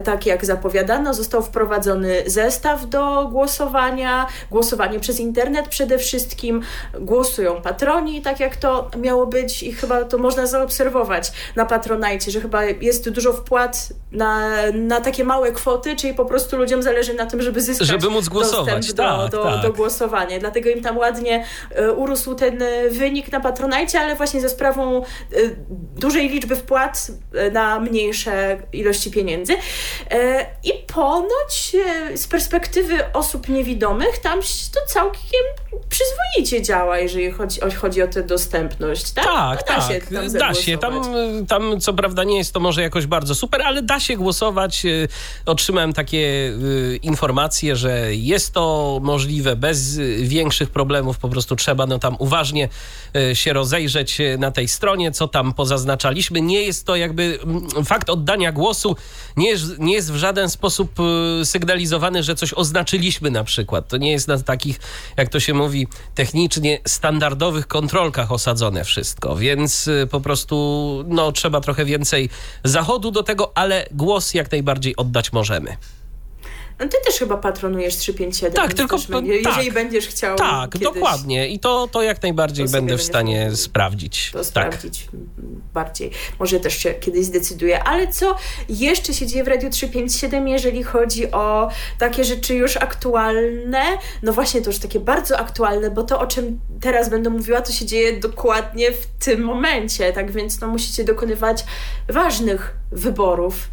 tak jak zapowiadano, został wprowadzony zestaw do głosowanie przez internet przede wszystkim, głosują patroni, tak jak to miało być i chyba to można zaobserwować na Patronite, że chyba jest dużo wpłat na takie małe kwoty, czyli po prostu ludziom zależy na tym, żeby móc głosować do głosowania. Dlatego im tam ładnie urósł ten wynik na Patronite, ale właśnie ze sprawą dużej liczby wpłat na mniejsze ilości pieniędzy. I ponoć z perspektywy osób niewidomych tam to całkiem przyzwoicie działa, jeżeli chodzi o tę dostępność, tak? Da się. Tam co prawda nie jest to może jakoś bardzo super, ale da się głosować. Otrzymałem takie informacje, że jest to możliwe bez większych problemów. Po prostu trzeba tam uważnie się rozejrzeć na tej stronie, co tam pozaznaczaliśmy. Nie jest to jakby fakt oddania głosu nie jest w żaden sposób sygnalizowany, że coś oznaczyliśmy na przykład. To nie jest na takich, jak to się mówi, technicznie standardowych kontrolkach osadzone wszystko, więc po prostu trzeba trochę więcej zachodu do tego, ale głos jak najbardziej oddać możemy. No ty też chyba patronujesz 357. Tak, tylko jeżeli będziesz chciał. Tak, dokładnie. I to jak najbardziej będę w stanie sprawdzić. Sprawdzić bardziej. Może też się kiedyś zdecyduję. Ale co jeszcze się dzieje w Radiu 357, jeżeli chodzi o takie rzeczy już aktualne? No właśnie, to już takie bardzo aktualne, bo to, o czym teraz będę mówiła, to się dzieje dokładnie w tym momencie. Tak więc musicie dokonywać ważnych wyborów.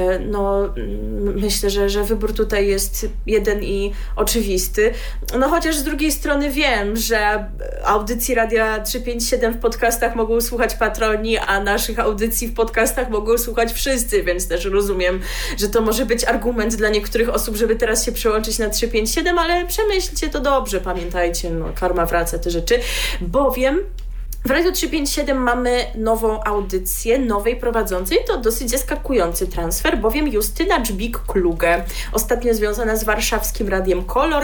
Myślę, że wybór tutaj jest jeden i oczywisty. Chociaż z drugiej strony wiem, że audycji Radia 357 w podcastach mogą słuchać patroni, a naszych audycji w podcastach mogą słuchać wszyscy, więc też rozumiem, że to może być argument dla niektórych osób, żeby teraz się przełączyć na 357, ale przemyślcie to dobrze, pamiętajcie, karma wraca, te rzeczy, bowiem w Radiu 357 mamy nową audycję, nowej prowadzącej. To dosyć zaskakujący transfer, bowiem Justyna Dżbik-Kluge, ostatnio związana z warszawskim Radiem Kolor,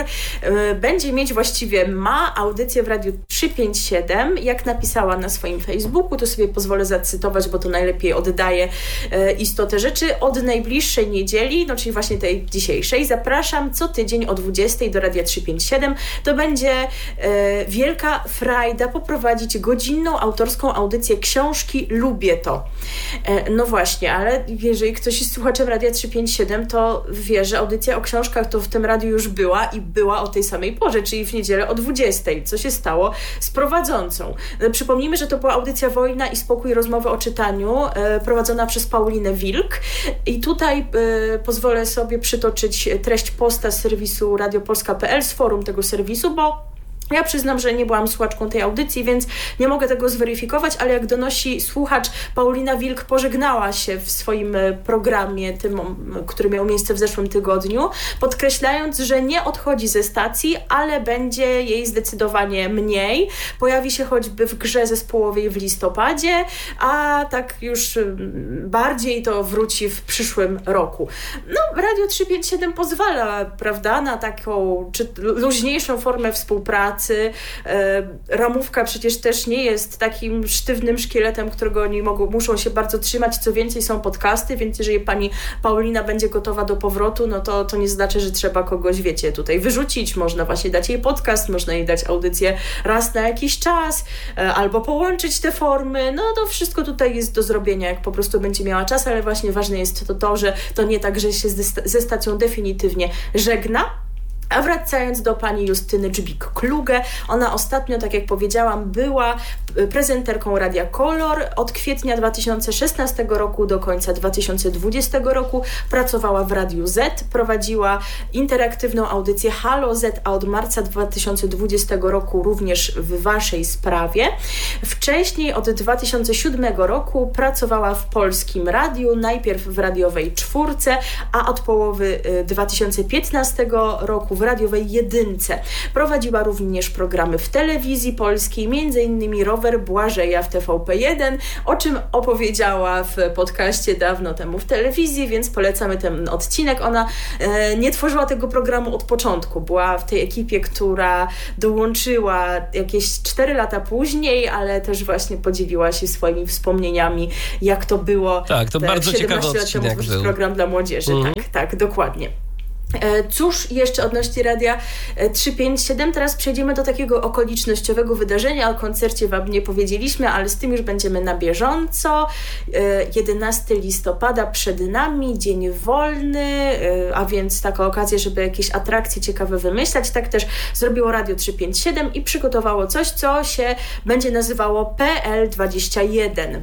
ma audycję w Radiu 357. Jak napisała na swoim Facebooku, to sobie pozwolę zacytować, bo to najlepiej oddaje istotę rzeczy. Od najbliższej niedzieli, czyli właśnie tej dzisiejszej, zapraszam co tydzień o 20 do Radia 357. To będzie wielka frajda poprowadzić godzinną autorską audycję książki Lubię to. No właśnie, ale jeżeli ktoś jest słuchaczem Radia 357, to wie, że audycja o książkach to w tym radiu już była o tej samej porze, czyli w niedzielę o 20. Co się stało z prowadzącą? Przypomnijmy, że to była audycja Wojna i spokój, rozmowy o czytaniu, prowadzona przez Paulinę Wilk. I tutaj pozwolę sobie przytoczyć treść posta z serwisu radiopolska.pl, z forum tego serwisu, bo ja przyznam, że nie byłam słuchaczką tej audycji, więc nie mogę tego zweryfikować, ale jak donosi słuchacz, Paulina Wilk pożegnała się w swoim programie, tym, który miał miejsce w zeszłym tygodniu, podkreślając, że nie odchodzi ze stacji, ale będzie jej zdecydowanie mniej. Pojawi się choćby w grze zespołowej w listopadzie, a tak już bardziej to wróci w przyszłym roku. Radio 357 pozwala, prawda, na taką luźniejszą formę współpracy. Ramówka przecież też nie jest takim sztywnym szkieletem, którego oni muszą się bardzo trzymać. Co więcej, są podcasty, więc jeżeli pani Paulina będzie gotowa do powrotu, to nie znaczy, że trzeba kogoś, tutaj wyrzucić. Można właśnie dać jej podcast, można jej dać audycję raz na jakiś czas, albo połączyć te formy. To wszystko tutaj jest do zrobienia, jak po prostu będzie miała czas, ale właśnie ważne jest to, że to nie tak, że się ze stacją definitywnie żegna. A wracając do pani Justyny Dżbik-Kluge, ona ostatnio, tak jak powiedziałam, była prezenterką Radia Kolor. Od kwietnia 2016 roku do końca 2020 roku pracowała w Radiu Z, prowadziła interaktywną audycję Halo Z, a od marca 2020 roku również w waszej sprawie. Wcześniej od 2007 roku pracowała w Polskim Radiu, najpierw w radiowej Czwórce, a od połowy 2015 roku w radiowej Jedynce. Prowadziła również programy w telewizji polskiej, m.in. Rower Błażeja w TVP1, o czym opowiedziała w podcaście dawno temu w telewizji, więc polecamy ten odcinek. Ona nie tworzyła tego programu od początku. Była w tej ekipie, która dołączyła jakieś 4 lata później, ale też właśnie podzieliła się swoimi wspomnienieniami, jak to było. Tak, to bardzo ciekawy odcinek był. Program dla młodzieży. Tak, dokładnie. Cóż jeszcze odnośnie Radia 357, teraz przejdziemy do takiego okolicznościowego wydarzenia. O koncercie Wam nie powiedzieliśmy, ale z tym już będziemy na bieżąco. 11 listopada przed nami, dzień wolny, a więc taka okazja, żeby jakieś atrakcje ciekawe wymyślać. Tak też zrobiło Radio 357 i przygotowało coś, co się będzie nazywało PL21.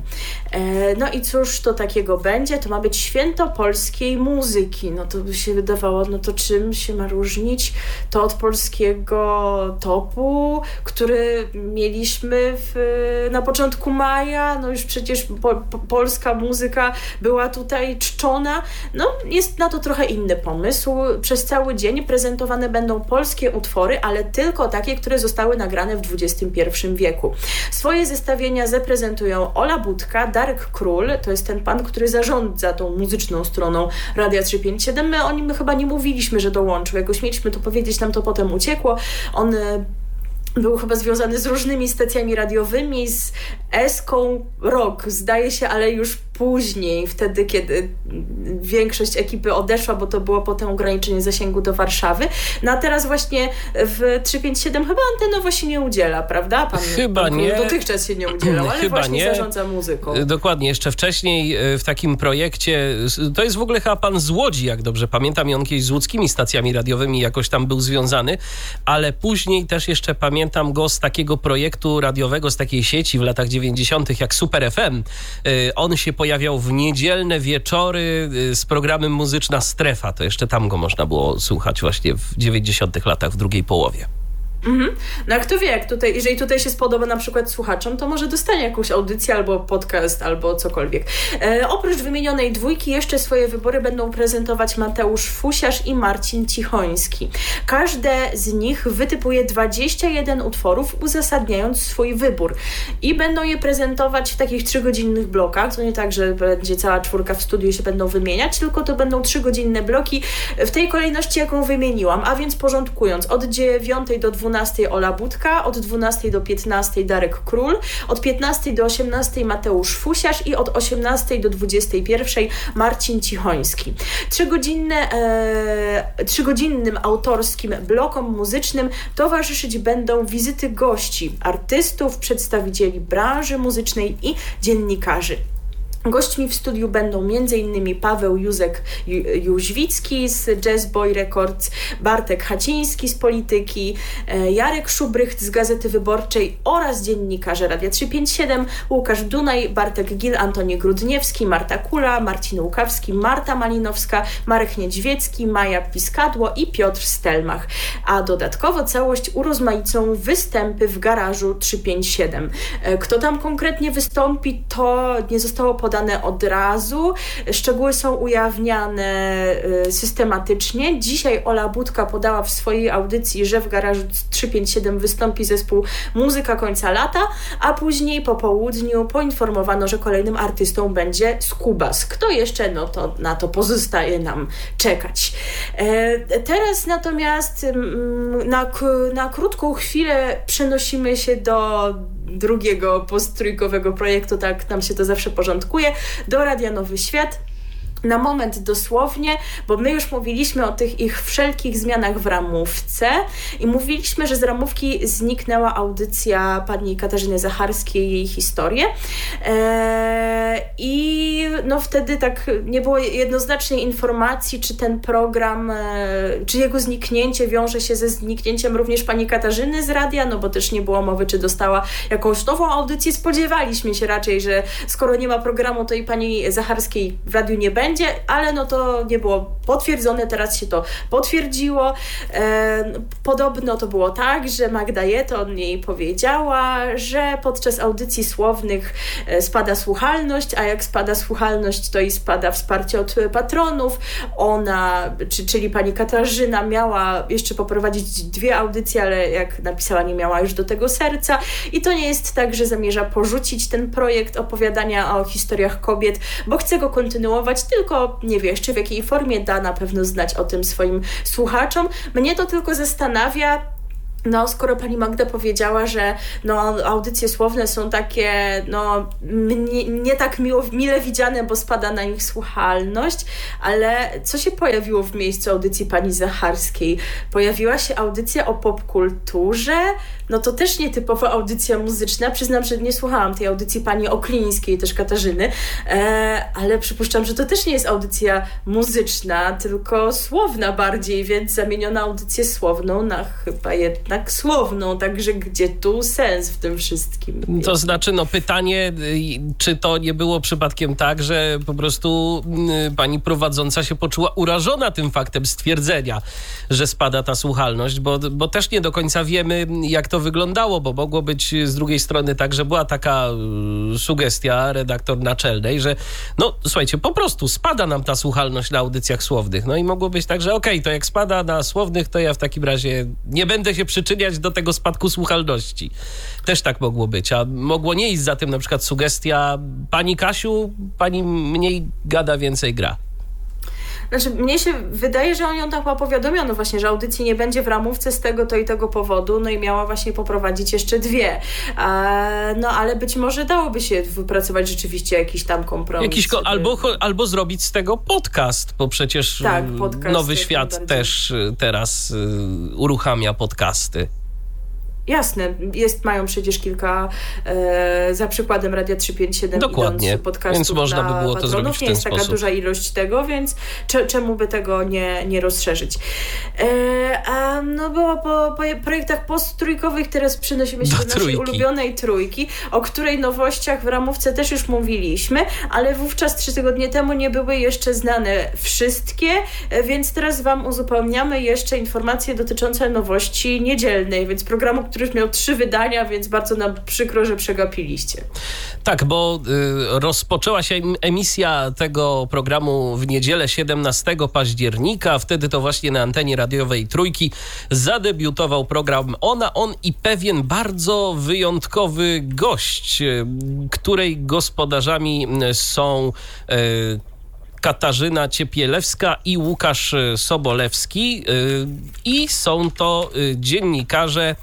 No i cóż to takiego będzie? To ma być święto polskiej muzyki. No to by się wydawało, no to czym się ma różnić to od polskiego topu, który mieliśmy na początku maja. No już przecież polska muzyka była tutaj czczona. No jest na to trochę inny pomysł. Przez cały dzień prezentowane będą polskie utwory, ale tylko takie, które zostały nagrane w XXI wieku. Swoje zestawienia zaprezentują Ola Budka, Darek Król, to jest ten pan, który zarządza tą muzyczną stroną Radia 357. My o nim chyba nie mówiliśmy, że dołączył. Jakoś mieliśmy to powiedzieć, nam to potem uciekło. On był chyba związany z różnymi stacjami radiowymi, z Eską Rock, zdaje się, ale już później, wtedy, kiedy większość ekipy odeszła, bo to było potem ograniczenie zasięgu do Warszawy. No a teraz właśnie w 357 chyba antenowo się nie udziela, prawda? Chyba nie. Dotychczas się nie udzielał, ale chyba właśnie nie. Zarządza muzyką. Dokładnie. Jeszcze wcześniej w takim projekcie, to jest w ogóle chyba pan z Łodzi, jak dobrze pamiętam, i on kiedyś z łódzkimi stacjami radiowymi jakoś tam był związany, ale później też jeszcze pamiętam go z takiego projektu radiowego, z takiej sieci w latach 90. jak Super FM. On się pojawiał w niedzielne wieczory z programem Muzyczna Strefa. To jeszcze tam go można było słuchać właśnie w 90. latach, w drugiej połowie. No a kto wie, jeżeli tutaj się spodoba na przykład słuchaczom, to może dostanie jakąś audycję albo podcast, albo cokolwiek. Oprócz wymienionej dwójki jeszcze swoje wybory będą prezentować Mateusz Fusiarz i Marcin Cichoński. Każde z nich wytypuje 21 utworów, uzasadniając swój wybór. I będą je prezentować w takich 3-godzinnych blokach. To nie tak, że będzie cała czwórka w studiu i się będą wymieniać, tylko to będą 3-godzinne bloki w tej kolejności, jaką wymieniłam, a więc porządkując od 9 do 12 Ola Budka, od 12 do 15 Darek Król, od 15 do 18 Mateusz Fusiarz i od 18 do 21 Marcin Cichoński. 3-godzinnym autorskim blokom muzycznym towarzyszyć będą wizyty gości, artystów, przedstawicieli branży muzycznej i dziennikarzy. Gośćmi w studiu będą m.in. Paweł Jóźwicki z Jazz Boy Records, Bartek Haciński z Polityki, Jarek Szubrycht z Gazety Wyborczej oraz dziennikarze Radia 357, Łukasz Dunaj, Bartek Gil, Antoni Grudniewski, Marta Kula, Marcin Łukawski, Marta Malinowska, Marek Niedźwiecki, Maja Piskadło i Piotr Stelmach. A dodatkowo całość urozmaicą występy w garażu 357. Kto tam konkretnie wystąpi, to nie zostało podane od razu. Szczegóły są ujawniane systematycznie. Dzisiaj Ola Budka podała w swojej audycji, że w garażu 357 wystąpi zespół Muzyka Końca Lata, a później po południu poinformowano, że kolejnym artystą będzie Skubas. Kto jeszcze? No to na to pozostaje nam czekać. Teraz natomiast na krótką chwilę przenosimy się do drugiego posttrójkowego projektu, tak nam się to zawsze porządkuje, do Radia Nowy Świat. Na moment dosłownie, bo my już mówiliśmy o tych ich wszelkich zmianach w ramówce i mówiliśmy, że z ramówki zniknęła audycja pani Katarzyny Zacharskiej, jej historie. I no wtedy tak nie było jednoznacznej informacji, czy ten program, czy jego zniknięcie wiąże się ze zniknięciem również pani Katarzyny z radia, no bo też nie było mowy, czy dostała jakąś nową audycję. Spodziewaliśmy się raczej, że skoro nie ma programu, to i pani Zacharskiej w radiu nie będzie. będzie, ale no to nie było potwierdzone, teraz się to potwierdziło. Podobno to było tak, że Magda Jeton jej powiedziała, że podczas audycji słownych spada słuchalność, a jak spada słuchalność, to i spada wsparcie od patronów. Ona, czyli pani Katarzyna, miała jeszcze poprowadzić 2 audycje, ale jak napisała, nie miała już do tego serca. I to nie jest tak, że zamierza porzucić ten projekt opowiadania o historiach kobiet, bo chce go kontynuować, tylko nie wie jeszcze w jakiej formie, da na pewno znać o tym swoim słuchaczom. Mnie to tylko zastanawia, no, skoro pani Magda powiedziała, że no, audycje słowne są takie no, nie tak mile widziane, bo spada na nich słuchalność, ale co się pojawiło w miejscu audycji pani Zacharskiej? Pojawiła się audycja o popkulturze, no to też nietypowa audycja muzyczna. Przyznam, że nie słuchałam tej audycji pani Oklińskiej, też Katarzyny, ale przypuszczam, że to też nie jest audycja muzyczna, tylko słowna bardziej, więc zamieniona audycję słowną na chyba jednak słowną, także gdzie tu sens w tym wszystkim? To znaczy, no pytanie, czy to nie było przypadkiem tak, że po prostu pani prowadząca się poczuła urażona tym faktem stwierdzenia, że spada ta słuchalność, bo też nie do końca wiemy, jak to wyglądało, bo mogło być z drugiej strony tak, że była taka sugestia redaktor naczelnej, że no słuchajcie, po prostu spada nam ta słuchalność na audycjach słownych. No i mogło być tak, że okej, to jak spada na słownych, to ja w takim razie nie będę się przyczyniać do tego spadku słuchalności. Też tak mogło być, a mogło nie iść za tym na przykład sugestia: pani Kasiu, pani mniej gada, więcej gra. Znaczy, mnie się wydaje, że on ją tak powiadomiono właśnie, że audycji nie będzie w ramówce z tego, to i tego powodu, no i miała właśnie poprowadzić jeszcze 2. No ale być może dałoby się wypracować rzeczywiście jakiś tam kompromis. Albo zrobić z tego podcast, bo przecież tak, Nowy Świat też teraz uruchamia podcasty. Jasne, mają przecież kilka, za przykładem Radia 357 dokładnie, podcastów, więc można by było to zrobić w ten sposób. Nie jest taka duża ilość tego, więc czemu by tego nie rozszerzyć? No było po projektach posttrójkowych, teraz przenosimy się do naszej ulubionej trójki, o której nowościach w ramówce też już mówiliśmy, ale wówczas 3 tygodnie temu nie były jeszcze znane wszystkie, więc teraz wam uzupełniamy jeszcze informacje dotyczące nowości niedzielnej, więc programu, który już miał 3 wydania, więc bardzo nam przykro, że przegapiliście. Tak, bo rozpoczęła się emisja tego programu w niedzielę 17 października. Wtedy to właśnie na antenie radiowej Trójki zadebiutował program Ona, On i pewien bardzo wyjątkowy gość, której gospodarzami są Katarzyna Ciepielewska i Łukasz Sobolewski i są to dziennikarze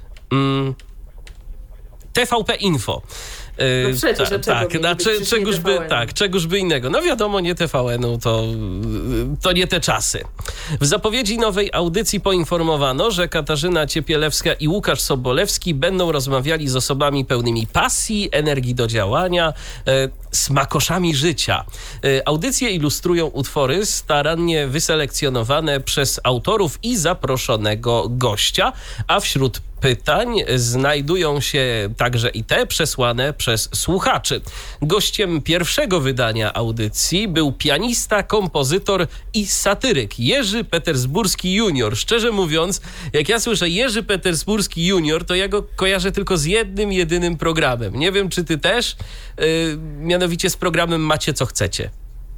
TVP Info. No przecież, czegoż by innego. No wiadomo, nie TVN-u, to nie te czasy. W zapowiedzi nowej audycji poinformowano, że Katarzyna Ciepielewska i Łukasz Sobolewski będą rozmawiali z osobami pełnymi pasji, energii do działania, smakoszami życia. Audycje ilustrują utwory starannie wyselekcjonowane przez autorów i zaproszonego gościa, a wśród pytań znajdują się także i te przesłane przez słuchaczy. Gościem pierwszego wydania audycji był pianista, kompozytor i satyryk Jerzy Petersburski Junior. Szczerze mówiąc, jak ja słyszę Jerzy Petersburski Junior, to ja go kojarzę tylko z jednym, jedynym programem. Nie wiem, czy ty też, mianowicie z programem Macie co chcecie.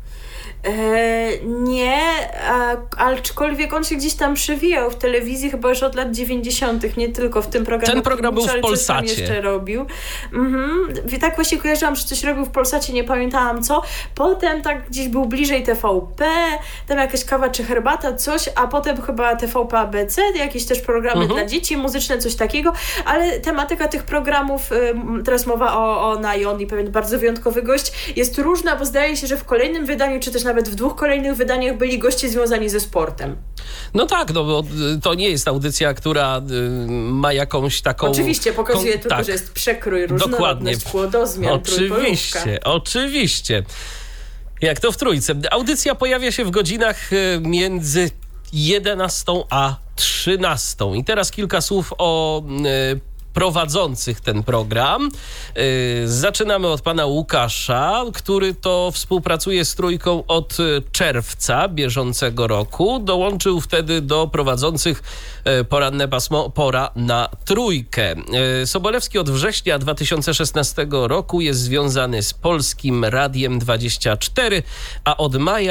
Nie, aczkolwiek on się gdzieś tam przewijał w telewizji chyba już od lat 90., nie tylko w tym programie. Ten program był w Polsacie. Coś jeszcze robił. Tak właśnie kojarzyłam, że coś robił w Polsacie, nie pamiętałam co. Potem tak gdzieś był bliżej TVP, tam jakaś kawa czy herbata, coś, a potem chyba TVP ABC, jakieś też programy dla dzieci, muzyczne, coś takiego, ale tematyka tych programów, teraz mowa o Ona i On i pewien bardzo wyjątkowy gość, jest różna, bo zdaje się, że w kolejnym wydaniu, czy też nawet w 2 kolejnych wydaniach byli goście związani ze sportem. No tak, no bo to nie jest audycja, która ma jakąś taką... Oczywiście, pokazuje tylko, że jest przekrój, różnorodność, płodozmian, Oczywiście. Jak to w Trójce. Audycja pojawia się w godzinach między 11 a 13. I teraz kilka słów o prowadzących ten program. Zaczynamy od pana Łukasza, który to współpracuje z Trójką od czerwca bieżącego roku. Dołączył wtedy do prowadzących poranne pasmo Pora na Trójkę. Sobolewski od września 2016 roku jest związany z Polskim Radiem 24, a od maja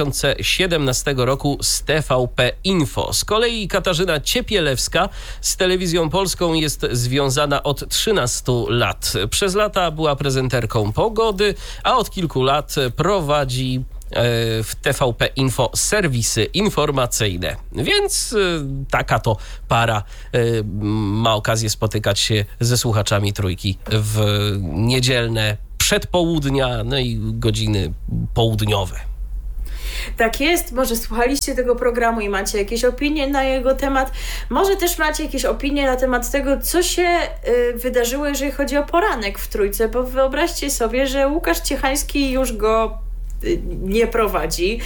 2017 roku z TVP Info. Z kolei Katarzyna Ciepielewska z Telewizją Polską jest związana od 13 lat. Przez lata była prezenterką pogody, a od kilku lat prowadzi w TVP Info serwisy informacyjne. Więc taka to para ma okazję spotykać się ze słuchaczami Trójki w niedzielne przedpołudnia, no i godziny południowe. Tak jest, może słuchaliście tego programu i macie jakieś opinie na jego temat, może też macie jakieś opinie na temat tego, co się wydarzyło, jeżeli chodzi o poranek w Trójce, bo wyobraźcie sobie, że Łukasz Ciechański już go nie prowadzi,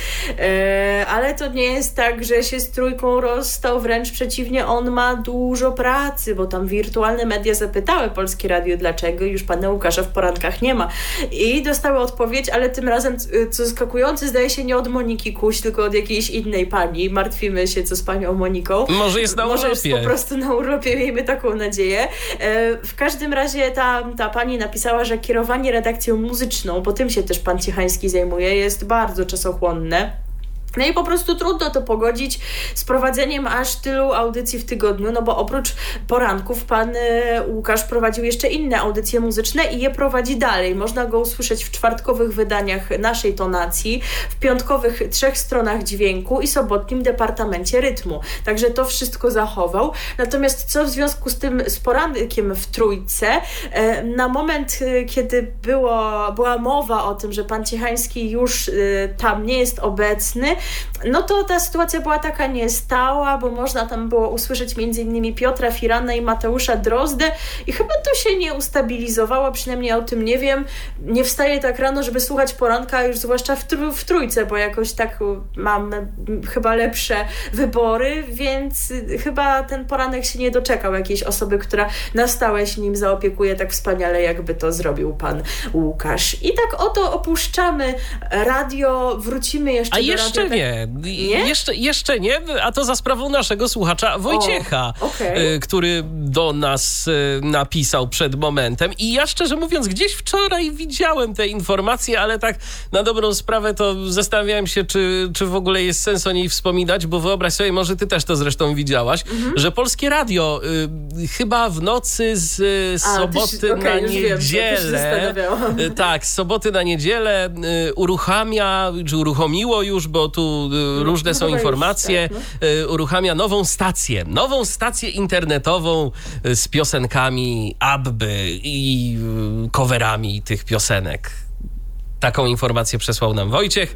ale to nie jest tak, że się z Trójką rozstał, wręcz przeciwnie, on ma dużo pracy, bo tam wirtualne media zapytały Polskie Radio, dlaczego już pana Łukasza w porankach nie ma i dostały odpowiedź, ale tym razem, co zaskakujące, zdaje się nie od Moniki Kuś, tylko od jakiejś innej pani. Martwimy się, co z panią Moniką. Może jest na urlopie. Może jest po prostu na urlopie, miejmy taką nadzieję. W każdym razie ta pani napisała, że kierowanie redakcją muzyczną, bo tym się też pan Ciechański zajmuje, jest bardzo czasochłonne. No i po prostu trudno to pogodzić z prowadzeniem aż tylu audycji w tygodniu, no bo oprócz poranków pan Łukasz prowadził jeszcze inne audycje muzyczne i je prowadzi dalej. Można go usłyszeć w czwartkowych wydaniach Naszej Tonacji, w piątkowych 3 stronach dźwięku i sobotnim Departamencie Rytmu. Także to wszystko zachował. Natomiast co w związku z porankiem w Trójce, na moment, kiedy była mowa o tym, że pan Ciechański już tam nie jest obecny, no to ta sytuacja była taka niestała, bo można tam było usłyszeć m.in. Piotra Firana i Mateusza Drozdę i chyba to się nie ustabilizowało, przynajmniej ja o tym nie wiem. Nie wstaję tak rano, żeby słuchać poranka, już zwłaszcza w Trójce, bo jakoś tak mam chyba lepsze wybory, więc chyba ten poranek się nie doczekał jakiejś osoby, która na stałe się nim zaopiekuje tak wspaniale, jakby to zrobił pan Łukasz. I tak oto opuszczamy radio, wrócimy jeszcze do radia. Jeszcze nie, a to za sprawą naszego słuchacza Wojciecha, który do nas napisał przed momentem i ja szczerze mówiąc gdzieś wczoraj widziałem te informacje, ale tak na dobrą sprawę to zastanawiałem się, czy w ogóle jest sens o niej wspominać, bo wyobraź sobie, może ty też to zresztą widziałaś, że Polskie Radio chyba w nocy z soboty na niedzielę, tak, z soboty na niedzielę uruchomiło już, bo tu różne są informacje, uruchamia nową stację internetową z piosenkami Abby i coverami tych piosenek. Taką informację przesłał nam Wojciech.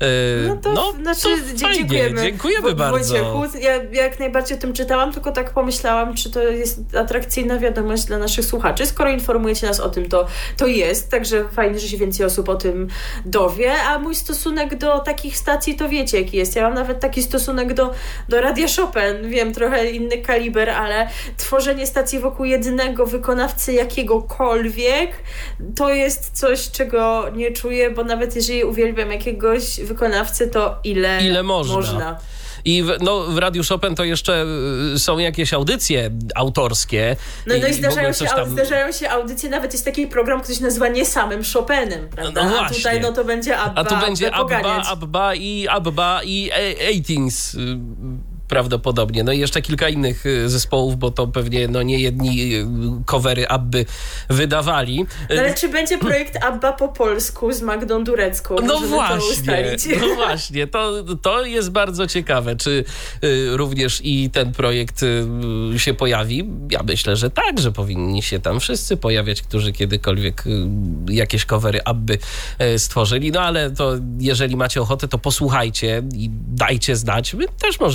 Dziękujemy bardzo. Wojciechu, ja jak najbardziej o tym czytałam, tylko tak pomyślałam, czy to jest atrakcyjna wiadomość dla naszych słuchaczy. Skoro informujecie nas o tym, to jest, także fajnie, że się więcej osób o tym dowie, a mój stosunek do takich stacji to wiecie jaki jest. Ja mam nawet taki stosunek do Radia Chopin. Wiem, trochę inny kaliber, ale tworzenie stacji wokół jednego wykonawcy jakiegokolwiek, to jest coś, czego nie czuję, bo nawet jeżeli uwielbiam jakiegoś wykonawcę, to ile można. I w Radiu Chopin to jeszcze są jakieś audycje autorskie. No i zdarzają się audycje, nawet jest taki program, który się nazywa Nie samym Chopinem, prawda? No a tutaj to będzie Abba. A tu będzie Abba i 18s prawdopodobnie. No i jeszcze kilka innych zespołów, bo to pewnie nie jedni covery Abby wydawali. No ale czy będzie projekt Abba po polsku z Magdą Durecką? No właśnie, to jest bardzo ciekawe. Czy również i ten projekt się pojawi? Ja myślę, że tak, że powinni się tam wszyscy pojawiać, którzy kiedykolwiek jakieś covery Abby stworzyli. No ale to jeżeli macie ochotę, to posłuchajcie i dajcie znać. My też może gdzieś tam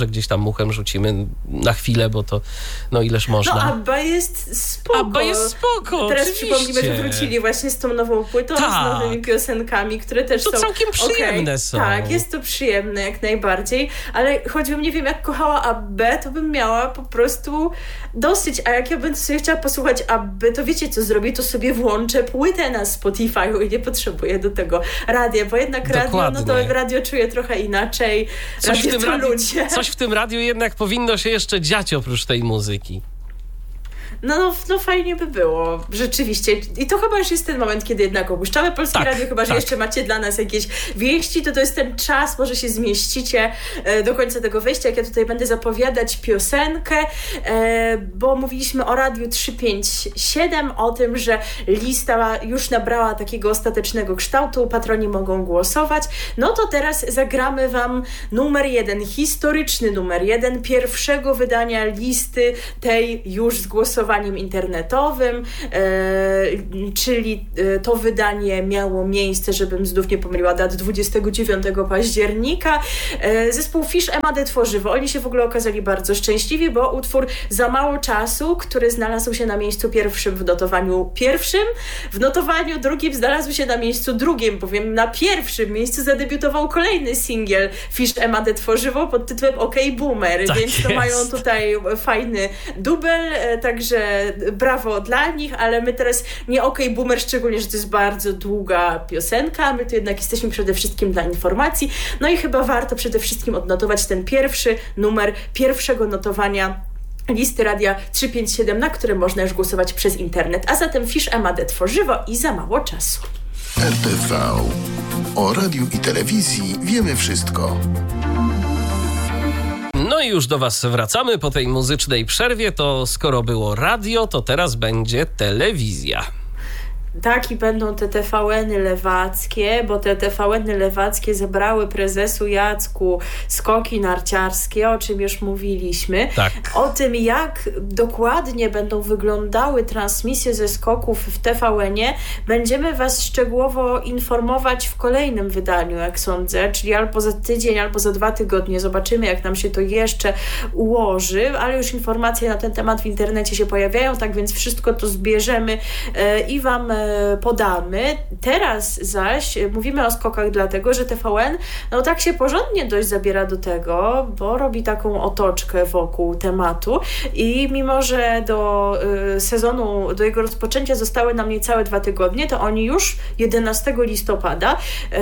uchem rzucimy na chwilę, bo to ileż można. No ABBA jest spoko. ABBA jest spoko, teraz oczywiście. przypomnijmy, że wrócili właśnie z tą nową płytą, z nowymi piosenkami, które też to są całkiem przyjemne są. Tak, jest to przyjemne jak najbardziej, ale choćbym, nie wiem, jak kochała ABBę, to bym miała po prostu dosyć, a jak ja bym sobie chciała posłuchać ABBY, to wiecie co zrobię, to sobie włączę płytę na Spotify'u i nie potrzebuję do tego radia, bo jednak radio czuję trochę inaczej. Coś w tym radiu jednak powinno się jeszcze dziać oprócz tej muzyki. No fajnie by było, rzeczywiście. I to chyba już jest ten moment, kiedy jednak opuszczamy Polskie Radio, chyba że jeszcze macie dla nas jakieś wieści, to jest ten czas, może się zmieścicie do końca tego wejścia, jak ja tutaj będę zapowiadać piosenkę, bo mówiliśmy o Radiu 357, o tym, że lista już nabrała takiego ostatecznego kształtu, patroni mogą głosować. No to teraz zagramy wam numer 1, historyczny numer 1 pierwszego wydania listy tej już zgłosowanej internetowym, czyli to wydanie miało miejsce, żebym znów nie pomyliła dat, 29 października. Zespół Fish Emade Tworzywo. Oni się w ogóle okazali bardzo szczęśliwi, bo utwór Za mało czasu, który znalazł się na miejscu pierwszym w notowaniu pierwszym, w notowaniu drugim znalazł się na miejscu drugim, bowiem na pierwszym miejscu zadebiutował kolejny singiel Fish Emade Tworzywo pod tytułem OK Boomer, tak więc to mają tutaj fajny dubel, także brawo dla nich, ale my teraz nie OK Boomer, szczególnie, że to jest bardzo długa piosenka, my tu jednak jesteśmy przede wszystkim dla informacji, no i chyba warto przede wszystkim odnotować ten pierwszy numer pierwszego notowania listy Radia 357, na które można już głosować przez internet, a zatem Fish Emade Tworzywo i Za mało czasu. RTV. O radiu i telewizji wiemy wszystko. No i już do was wracamy po tej muzycznej przerwie. To skoro było radio, to teraz będzie telewizja. Tak, i będą te TVN-y lewackie, bo te TVN-y lewackie zebrały prezesu Jacku skoki narciarskie, o czym już mówiliśmy. Tak. O tym, jak dokładnie będą wyglądały transmisje ze skoków w TVN-ie, będziemy was szczegółowo informować w kolejnym wydaniu, jak sądzę, czyli albo za tydzień, albo za 2 tygodnie. Zobaczymy, jak nam się to jeszcze ułoży, ale już informacje na ten temat w internecie się pojawiają, tak więc wszystko to zbierzemy i wam podamy. Teraz zaś mówimy o skokach dlatego, że TVN tak się porządnie dość zabiera do tego, bo robi taką otoczkę wokół tematu i mimo, że do sezonu, do jego rozpoczęcia zostały nam niecałe 2 tygodnie, to oni już 11 listopada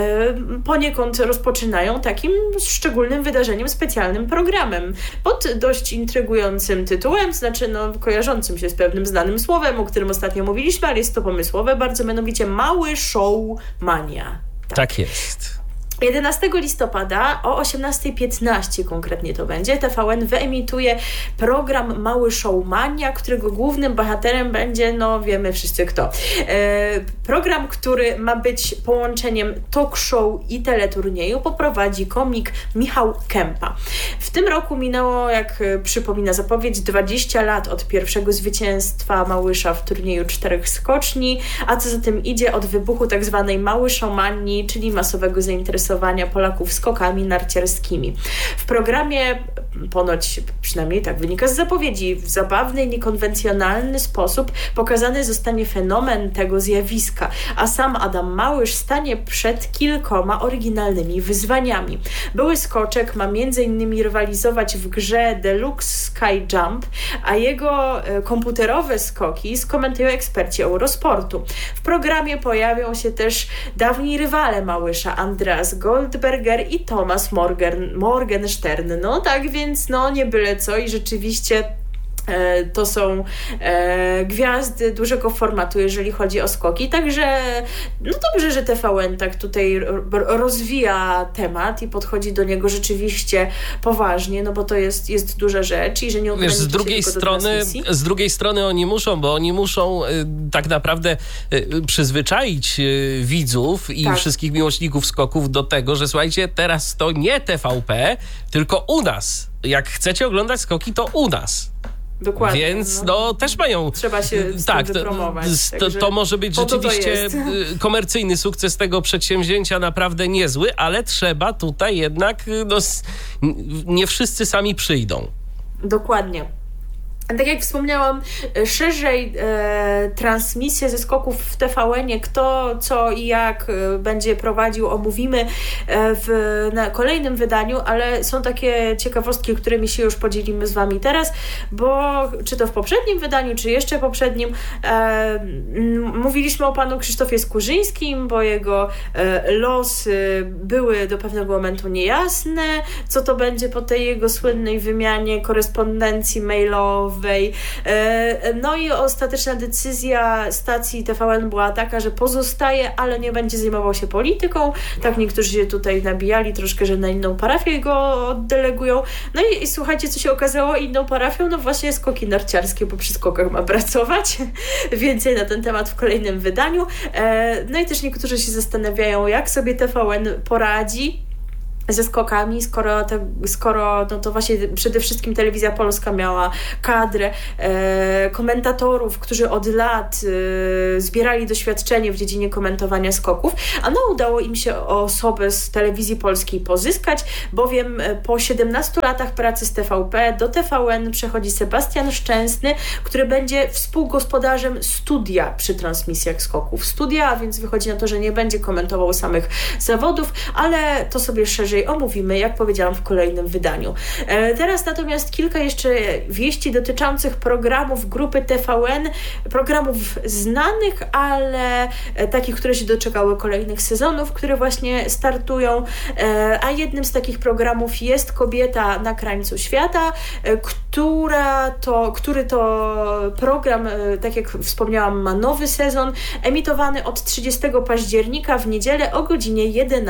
poniekąd rozpoczynają takim szczególnym wydarzeniem, specjalnym programem pod dość intrygującym tytułem, znaczy kojarzącym się z pewnym znanym słowem, o którym ostatnio mówiliśmy, ale jest to pomysłowe bardzo, mianowicie Mały Show Mania. Tak jest. 11 listopada o 18:15 konkretnie to będzie, TVN wyemituje program Mały Show Mania, którego głównym bohaterem będzie, wiemy wszyscy kto. Program, który ma być połączeniem talk show i teleturnieju, poprowadzi komik Michał Kępa. W tym roku minęło, jak przypomina zapowiedź, 20 lat od pierwszego zwycięstwa Małysza w turnieju 4 skoczni, a co za tym idzie, od wybuchu tak zwanej Mały Showmanii, czyli masowego zainteresowania Polaków skokami narciarskimi. W programie, ponoć przynajmniej tak wynika z zapowiedzi, w zabawny i niekonwencjonalny sposób pokazany zostanie fenomen tego zjawiska, a sam Adam Małysz stanie przed kilkoma oryginalnymi wyzwaniami. Były skoczek ma m.in. rywalizować w grze Deluxe Sky Jump, a jego komputerowe skoki skomentują eksperci Eurosportu. W programie pojawią się też dawni rywale Małysza, Andreas Goldberger i Thomas Morgenstern. Tak więc nie byle co i rzeczywiście to są gwiazdy dużego formatu, jeżeli chodzi o skoki. Także dobrze, że TVN tak tutaj rozwija temat i podchodzi do niego rzeczywiście poważnie, bo to jest duża rzecz i że nie ogranicza się z drugiej strony oni muszą tak naprawdę przyzwyczaić widzów i wszystkich miłośników skoków do tego, że słuchajcie, teraz to nie TVP, tylko u nas. Jak chcecie oglądać skoki, to u nas. Dokładnie. Więc też mają... Trzeba się wypromować. To może być rzeczywiście komercyjny sukces tego przedsięwzięcia naprawdę niezły, ale trzeba tutaj jednak... nie wszyscy sami przyjdą. Dokładnie. Tak jak wspomniałam, szerzej transmisję ze skoków w TVN-ie, kto, co i jak będzie prowadził, omówimy na kolejnym wydaniu, ale są takie ciekawostki, którymi się już podzielimy z Wami teraz, bo czy to w poprzednim wydaniu, czy jeszcze poprzednim, mówiliśmy o panu Krzysztofie Skurzyńskim, bo jego losy były do pewnego momentu niejasne, co to będzie po tej jego słynnej wymianie korespondencji mailowej. No i ostateczna decyzja stacji TVN była taka, że pozostaje, ale nie będzie zajmował się polityką. Tak niektórzy się tutaj nabijali troszkę, że na inną parafię go oddelegują. No i słuchajcie, co się okazało inną parafią? No właśnie skoki narciarskie, bo przy skokach ma pracować. Więcej na ten temat w kolejnym wydaniu. No i też niektórzy się zastanawiają, jak sobie TVN poradzi ze skokami, skoro no to właśnie przede wszystkim Telewizja Polska miała kadrę komentatorów, którzy od lat zbierali doświadczenie w dziedzinie komentowania skoków, a no udało im się osobę z Telewizji Polskiej pozyskać, bowiem po 17 latach pracy z TVP do TVN przechodzi Sebastian Szczęsny, który będzie współgospodarzem studia przy transmisjach skoków. Studia, a więc wychodzi na to, że nie będzie komentował samych zawodów, ale to sobie szerzej omówimy, jak powiedziałam, w kolejnym wydaniu. Teraz natomiast kilka jeszcze wieści dotyczących programów grupy TVN, programów znanych, ale takich, które się doczekały kolejnych sezonów, które właśnie startują, a jednym z takich programów jest Kobieta na krańcu świata, który to program, tak jak wspomniałam, ma nowy sezon, emitowany od 30 października w niedzielę o godzinie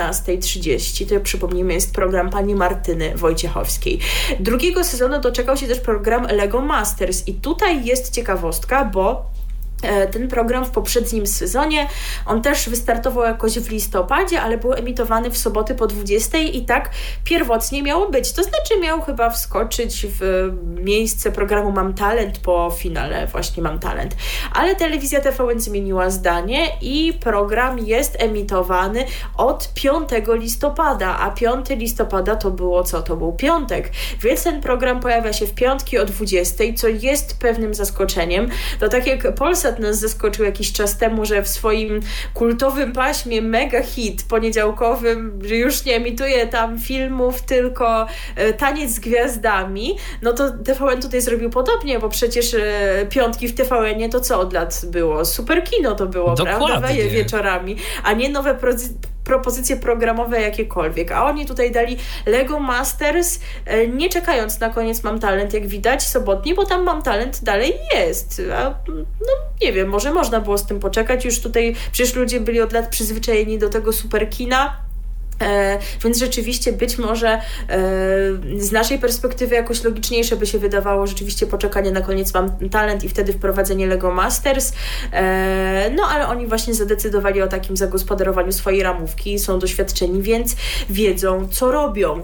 11:30. To przypomnijmy, jest program pani Martyny Wojciechowskiej. Drugiego sezonu doczekał się też program Lego Masters i tutaj jest ciekawostka, bo ten program w poprzednim sezonie, on też wystartował jakoś w listopadzie, ale był emitowany w soboty po 20 i tak pierwotnie miało być. To znaczy miał chyba wskoczyć w miejsce programu Mam Talent po finale właśnie Mam Talent. Ale telewizja TVN zmieniła zdanie i program jest emitowany od 5 listopada, a 5 listopada to było co? To był piątek. Więc ten program pojawia się w piątki o 20, co jest pewnym zaskoczeniem. To tak jak Polsat nas zaskoczył jakiś czas temu, że w swoim kultowym paśmie mega hit poniedziałkowym, że już nie emituje tam filmów, tylko Taniec z gwiazdami, no to TVN tutaj zrobił podobnie, bo przecież piątki w TVN-ie to co od lat było? Super kino to było, dokładnie, prawda? Wieczorami, a nie nowe propozycje programowe jakiekolwiek, a oni tutaj dali Lego Masters, nie czekając na koniec Mam Talent, jak widać, sobotni, bo tam Mam Talent dalej jest. A, no nie wiem, może można było z tym poczekać, już tutaj przecież ludzie byli od lat przyzwyczajeni do tego super kina, więc rzeczywiście być może z naszej perspektywy jakoś logiczniejsze by się wydawało rzeczywiście poczekanie na koniec Mam Talent i wtedy wprowadzenie Lego Masters, no ale oni właśnie zadecydowali o takim zagospodarowaniu swojej ramówki, są doświadczeni, więc wiedzą co robią.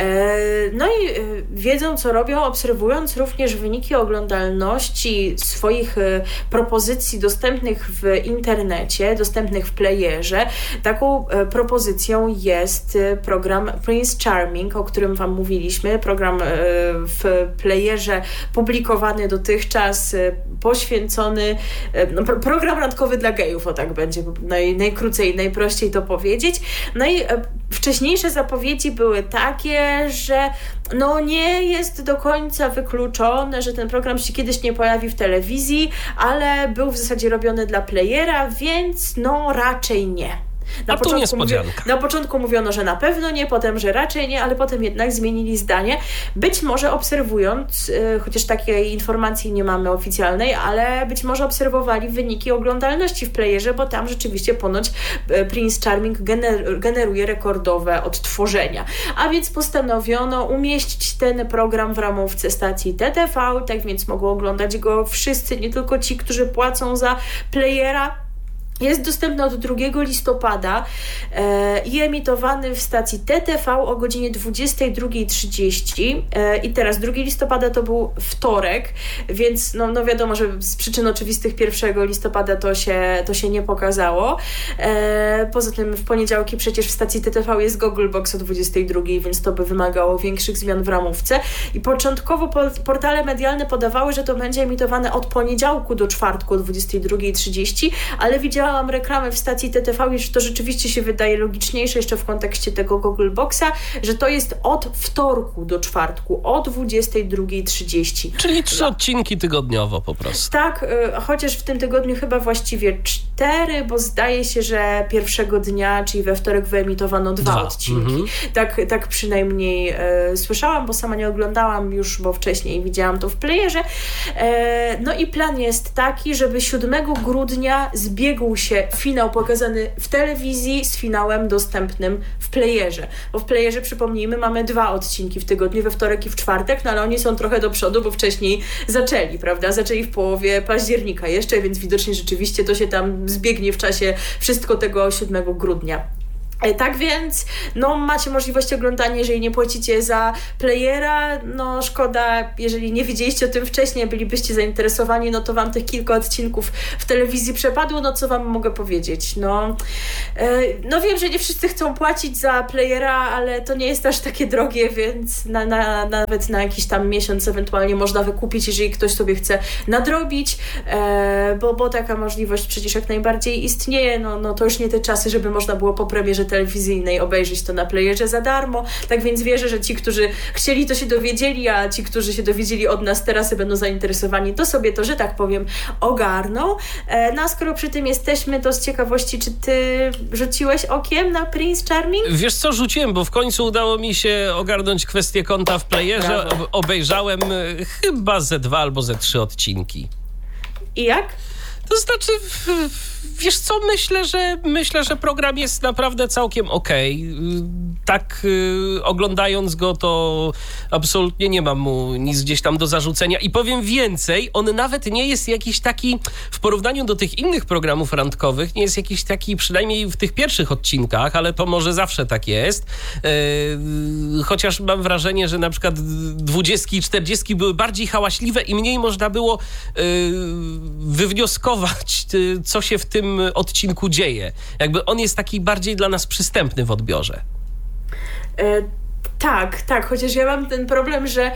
No i wiedzą co robią, obserwując również wyniki oglądalności swoich propozycji dostępnych w internecie, dostępnych w playerze. Taką propozycją jest program Prince Charming, o którym Wam mówiliśmy, program w playerze publikowany dotychczas, poświęcony, program randkowy dla gejów, o tak będzie najkrócej, najprościej to powiedzieć. No i wcześniejsze zapowiedzi były takie, że no nie jest do końca wykluczone, że ten program się kiedyś nie pojawi w telewizji, ale był w zasadzie robiony dla playera, więc no raczej nie. Na początku mówiono, że na pewno nie, potem, że raczej nie, ale potem jednak zmienili zdanie. Być może obserwując, chociaż takiej informacji nie mamy oficjalnej, ale być może obserwowali wyniki oglądalności w playerze, bo tam rzeczywiście ponoć Prince Charming generuje rekordowe odtworzenia. A więc postanowiono umieścić ten program w ramówce stacji TTV, tak więc mogą oglądać go wszyscy, nie tylko ci, którzy płacą za playera. jest dostępny od 2 listopada i emitowany w stacji TTV o godzinie 22:30. I teraz 2 listopada to był wtorek, więc no wiadomo, że z przyczyn oczywistych 1 listopada to się nie pokazało. Poza tym w poniedziałki przecież w stacji TTV jest Gogglebox o 22:00, więc to by wymagało większych zmian w ramówce. I początkowo portale medialne podawały, że to będzie emitowane od poniedziałku do czwartku o 22:30, ale widziałam reklamę w stacji TTV i że to rzeczywiście się wydaje logiczniejsze jeszcze w kontekście tego Goggleboxa, że to jest od wtorku do czwartku o 22:30. Czyli 3 odcinki tygodniowo po prostu. Tak, chociaż w tym tygodniu chyba właściwie 4, bo zdaje się, że pierwszego dnia, czyli we wtorek wyemitowano 2 odcinki. Tak przynajmniej słyszałam, bo sama nie oglądałam już, bo wcześniej widziałam to w playerze. No i plan jest taki, żeby 7 grudnia zbiegł się finał pokazany w telewizji z finałem dostępnym w playerze. Bo w playerze, przypomnijmy, mamy 2 odcinki w tygodniu, we wtorek i w czwartek, no ale oni są trochę do przodu, bo wcześniej zaczęli, prawda? Zaczęli w połowie października jeszcze, więc widocznie rzeczywiście to się tam zbiegnie w czasie wszystko tego 7 grudnia. Tak więc, no macie możliwość oglądania, jeżeli nie płacicie za playera, no szkoda, jeżeli nie wiedzieliście o tym wcześniej, bylibyście zainteresowani, no to wam tych kilka odcinków w telewizji przepadło, no co wam mogę powiedzieć, no wiem, że nie wszyscy chcą płacić za playera, ale to nie jest aż takie drogie, więc nawet na jakiś tam miesiąc ewentualnie można wykupić, jeżeli ktoś sobie chce nadrobić, bo taka możliwość przecież jak najbardziej istnieje, no to już nie te czasy, żeby można było po premierze telewizyjnej obejrzeć to na playerze za darmo, tak więc wierzę, że ci, którzy chcieli, to się dowiedzieli, a ci, którzy się dowiedzieli od nas teraz i będą zainteresowani, to sobie to, że tak powiem, ogarną. No a skoro przy tym jesteśmy, to z ciekawości, czy ty rzuciłeś okiem na Prince Charming? Wiesz co, rzuciłem, bo w końcu udało mi się ogarnąć kwestię konta w playerze. Obejrzałem chyba ze 2 albo ze 3 odcinki. I jak? To znaczy, wiesz co, myślę, że program jest naprawdę całkiem okej. Tak oglądając go, to absolutnie nie mam mu nic gdzieś tam do zarzucenia. I powiem więcej, on nawet nie jest jakiś taki, w porównaniu do tych innych programów randkowych, nie jest jakiś taki, przynajmniej w tych pierwszych odcinkach, ale to może zawsze tak jest. Chociaż mam wrażenie, że na przykład 20 i 40 były bardziej hałaśliwe i mniej można było wywnioskować, co się w tym odcinku dzieje. Jakby on jest taki bardziej dla nas przystępny w odbiorze. Tak, chociaż ja mam ten problem, że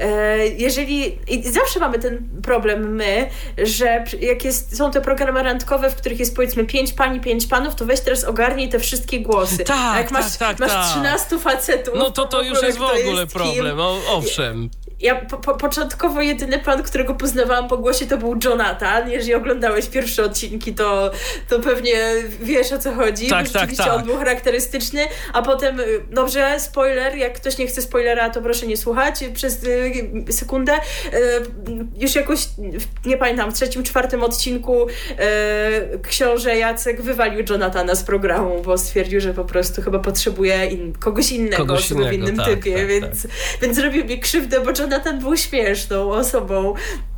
i zawsze mamy ten problem my, że jak są te programy randkowe, w których jest powiedzmy 5 pań i 5 panów, to weź teraz ogarnij te wszystkie głosy. Tak, a jak masz 13 facetów, no to już jest w ogóle problem, owszem. Ja początkowo jedyny pan, którego poznawałam po głosie, to był Jonathan. Jeżeli oglądałeś pierwsze odcinki, to pewnie wiesz, o co chodzi. Tak. On był charakterystyczny, a potem, dobrze, spoiler, jak ktoś nie chce spoilera, to proszę nie słuchać przez sekundę. Już jakoś, nie pamiętam, w 3., 4. odcinku książę Jacek wywalił Jonathana z programu, bo stwierdził, że po prostu chyba potrzebuje kogoś innego w innym typie, więc zrobił mi krzywdę, bo Jonathan był śmieszną osobą.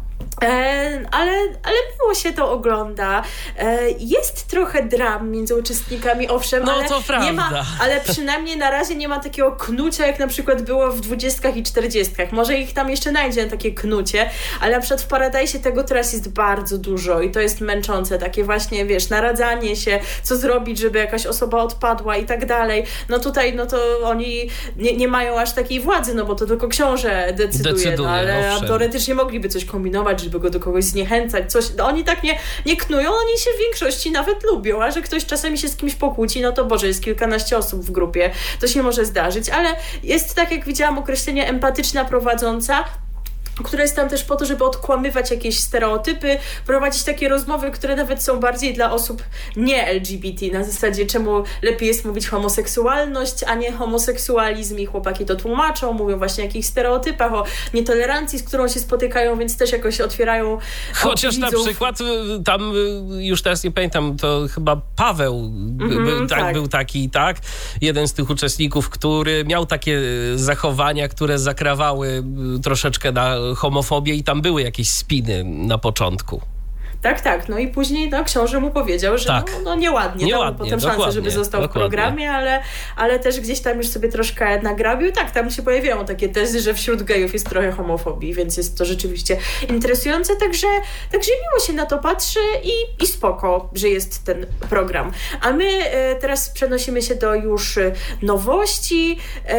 Ale miło się to ogląda. Jest trochę dram między uczestnikami, owszem, ale to prawda. Nie ma, ale przynajmniej na razie nie ma takiego knucia, jak na przykład było w 20 i 40. Może ich tam jeszcze znajdzie takie knucie, ale na przykład w Paradise tego teraz jest bardzo dużo i to jest męczące. Takie właśnie, wiesz, naradzanie się, co zrobić, żeby jakaś osoba odpadła i tak dalej. No tutaj, to oni nie mają aż takiej władzy, bo to tylko książę decyduje, ale owszem. Teoretycznie mogliby coś kombinować, żeby go do kogoś zniechęcać, coś. Oni tak nie knują, oni się w większości nawet lubią, a że ktoś czasami się z kimś pokłóci, no to Boże, jest kilkanaście osób w grupie, to się może zdarzyć, ale jest, tak jak widziałam, określenie empatyczna prowadząca, która jest tam też po to, żeby odkłamywać jakieś stereotypy, prowadzić takie rozmowy, które nawet są bardziej dla osób nie LGBT, na zasadzie czemu lepiej jest mówić homoseksualność, a nie homoseksualizm, i chłopaki to tłumaczą, mówią właśnie o jakichś stereotypach, o nietolerancji, z którą się spotykają, więc też jakoś otwierają chociaż na przykład tam, już teraz nie pamiętam, to chyba Paweł był taki, jeden z tych uczestników, który miał takie zachowania, które zakrawały troszeczkę na homofobię i tam były jakieś spiny na początku. Tak. No i później książę mu powiedział, że nieładnie dał mu potem szansę, żeby został w programie, ale też gdzieś tam już sobie troszkę nagrabił. Tak, tam się pojawiają takie tezy, że wśród gejów jest trochę homofobii, więc jest to rzeczywiście interesujące. Także miło się na to patrzy i spoko, że jest ten program. A my teraz przenosimy się do już nowości,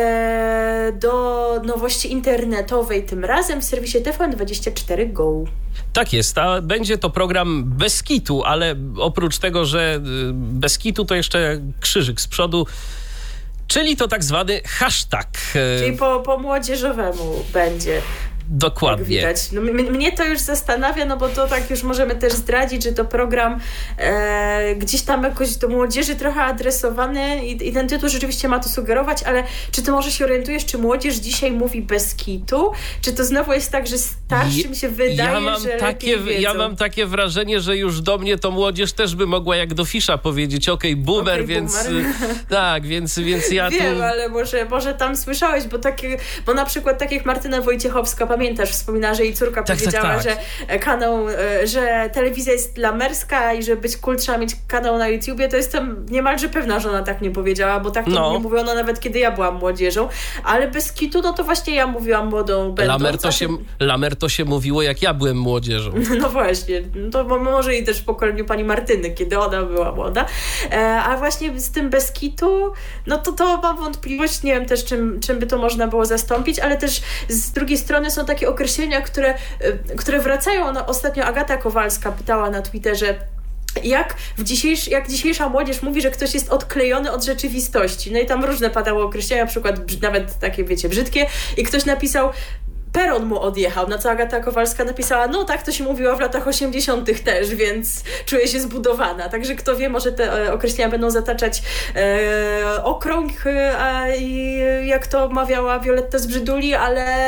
do nowości internetowej, tym razem w serwisie TVN24 Go. Tak jest, a będzie to program bez kitu, ale oprócz tego, że bez kitu, to jeszcze krzyżyk z przodu, czyli to tak zwany hashtag. Czyli po młodzieżowemu będzie. Dokładnie. Jak widać. No, mnie to już zastanawia, bo to tak już możemy też zdradzić, że to program gdzieś tam jakoś do młodzieży trochę adresowany i ten tytuł rzeczywiście ma to sugerować, ale czy ty może się orientujesz, czy młodzież dzisiaj mówi bez kitu? Czy to znowu jest tak, że starszym się wydaje, że lepiej wiedzą? Ja mam takie wrażenie, że już do mnie to młodzież też by mogła jak do Fisza powiedzieć, boomer, więc tak, więc ja wiem, ale może tam słyszałeś, bo na przykład tak jak Martyna Wojciechowska, pamiętasz, wspomina, że jej córka powiedziała, że kanał, że telewizja jest lamerska i że być cool trzeba mieć kanał na YouTubie, to jestem niemalże pewna, że ona tak nie powiedziała, bo tak to nie mówiono nawet kiedy ja byłam młodzieżą, ale bez kitu, no to właśnie ja mówiłam młodą będąc. Lamer to się mówiło, jak ja byłem młodzieżą. No właśnie, to może i też w pokoleniu pani Martyny, kiedy ona była młoda, a właśnie z tym bez kitu, no to mam wątpliwość, nie wiem też czym by to można było zastąpić, ale też z drugiej strony są takie określenia, które wracają. Ostatnio Agata Kowalska pytała na Twitterze, jak dzisiejsza młodzież mówi, że ktoś jest odklejony od rzeczywistości. No i tam różne padały określenia, na przykład nawet takie, brzydkie, i ktoś napisał, peron mu odjechał, na co Agata Kowalska napisała, no tak to się mówiło w latach 80. też, więc czuję się zbudowana. Także kto wie, może te określenia będą zataczać okrąg, jak to mawiała Violetta z Brzyduli, ale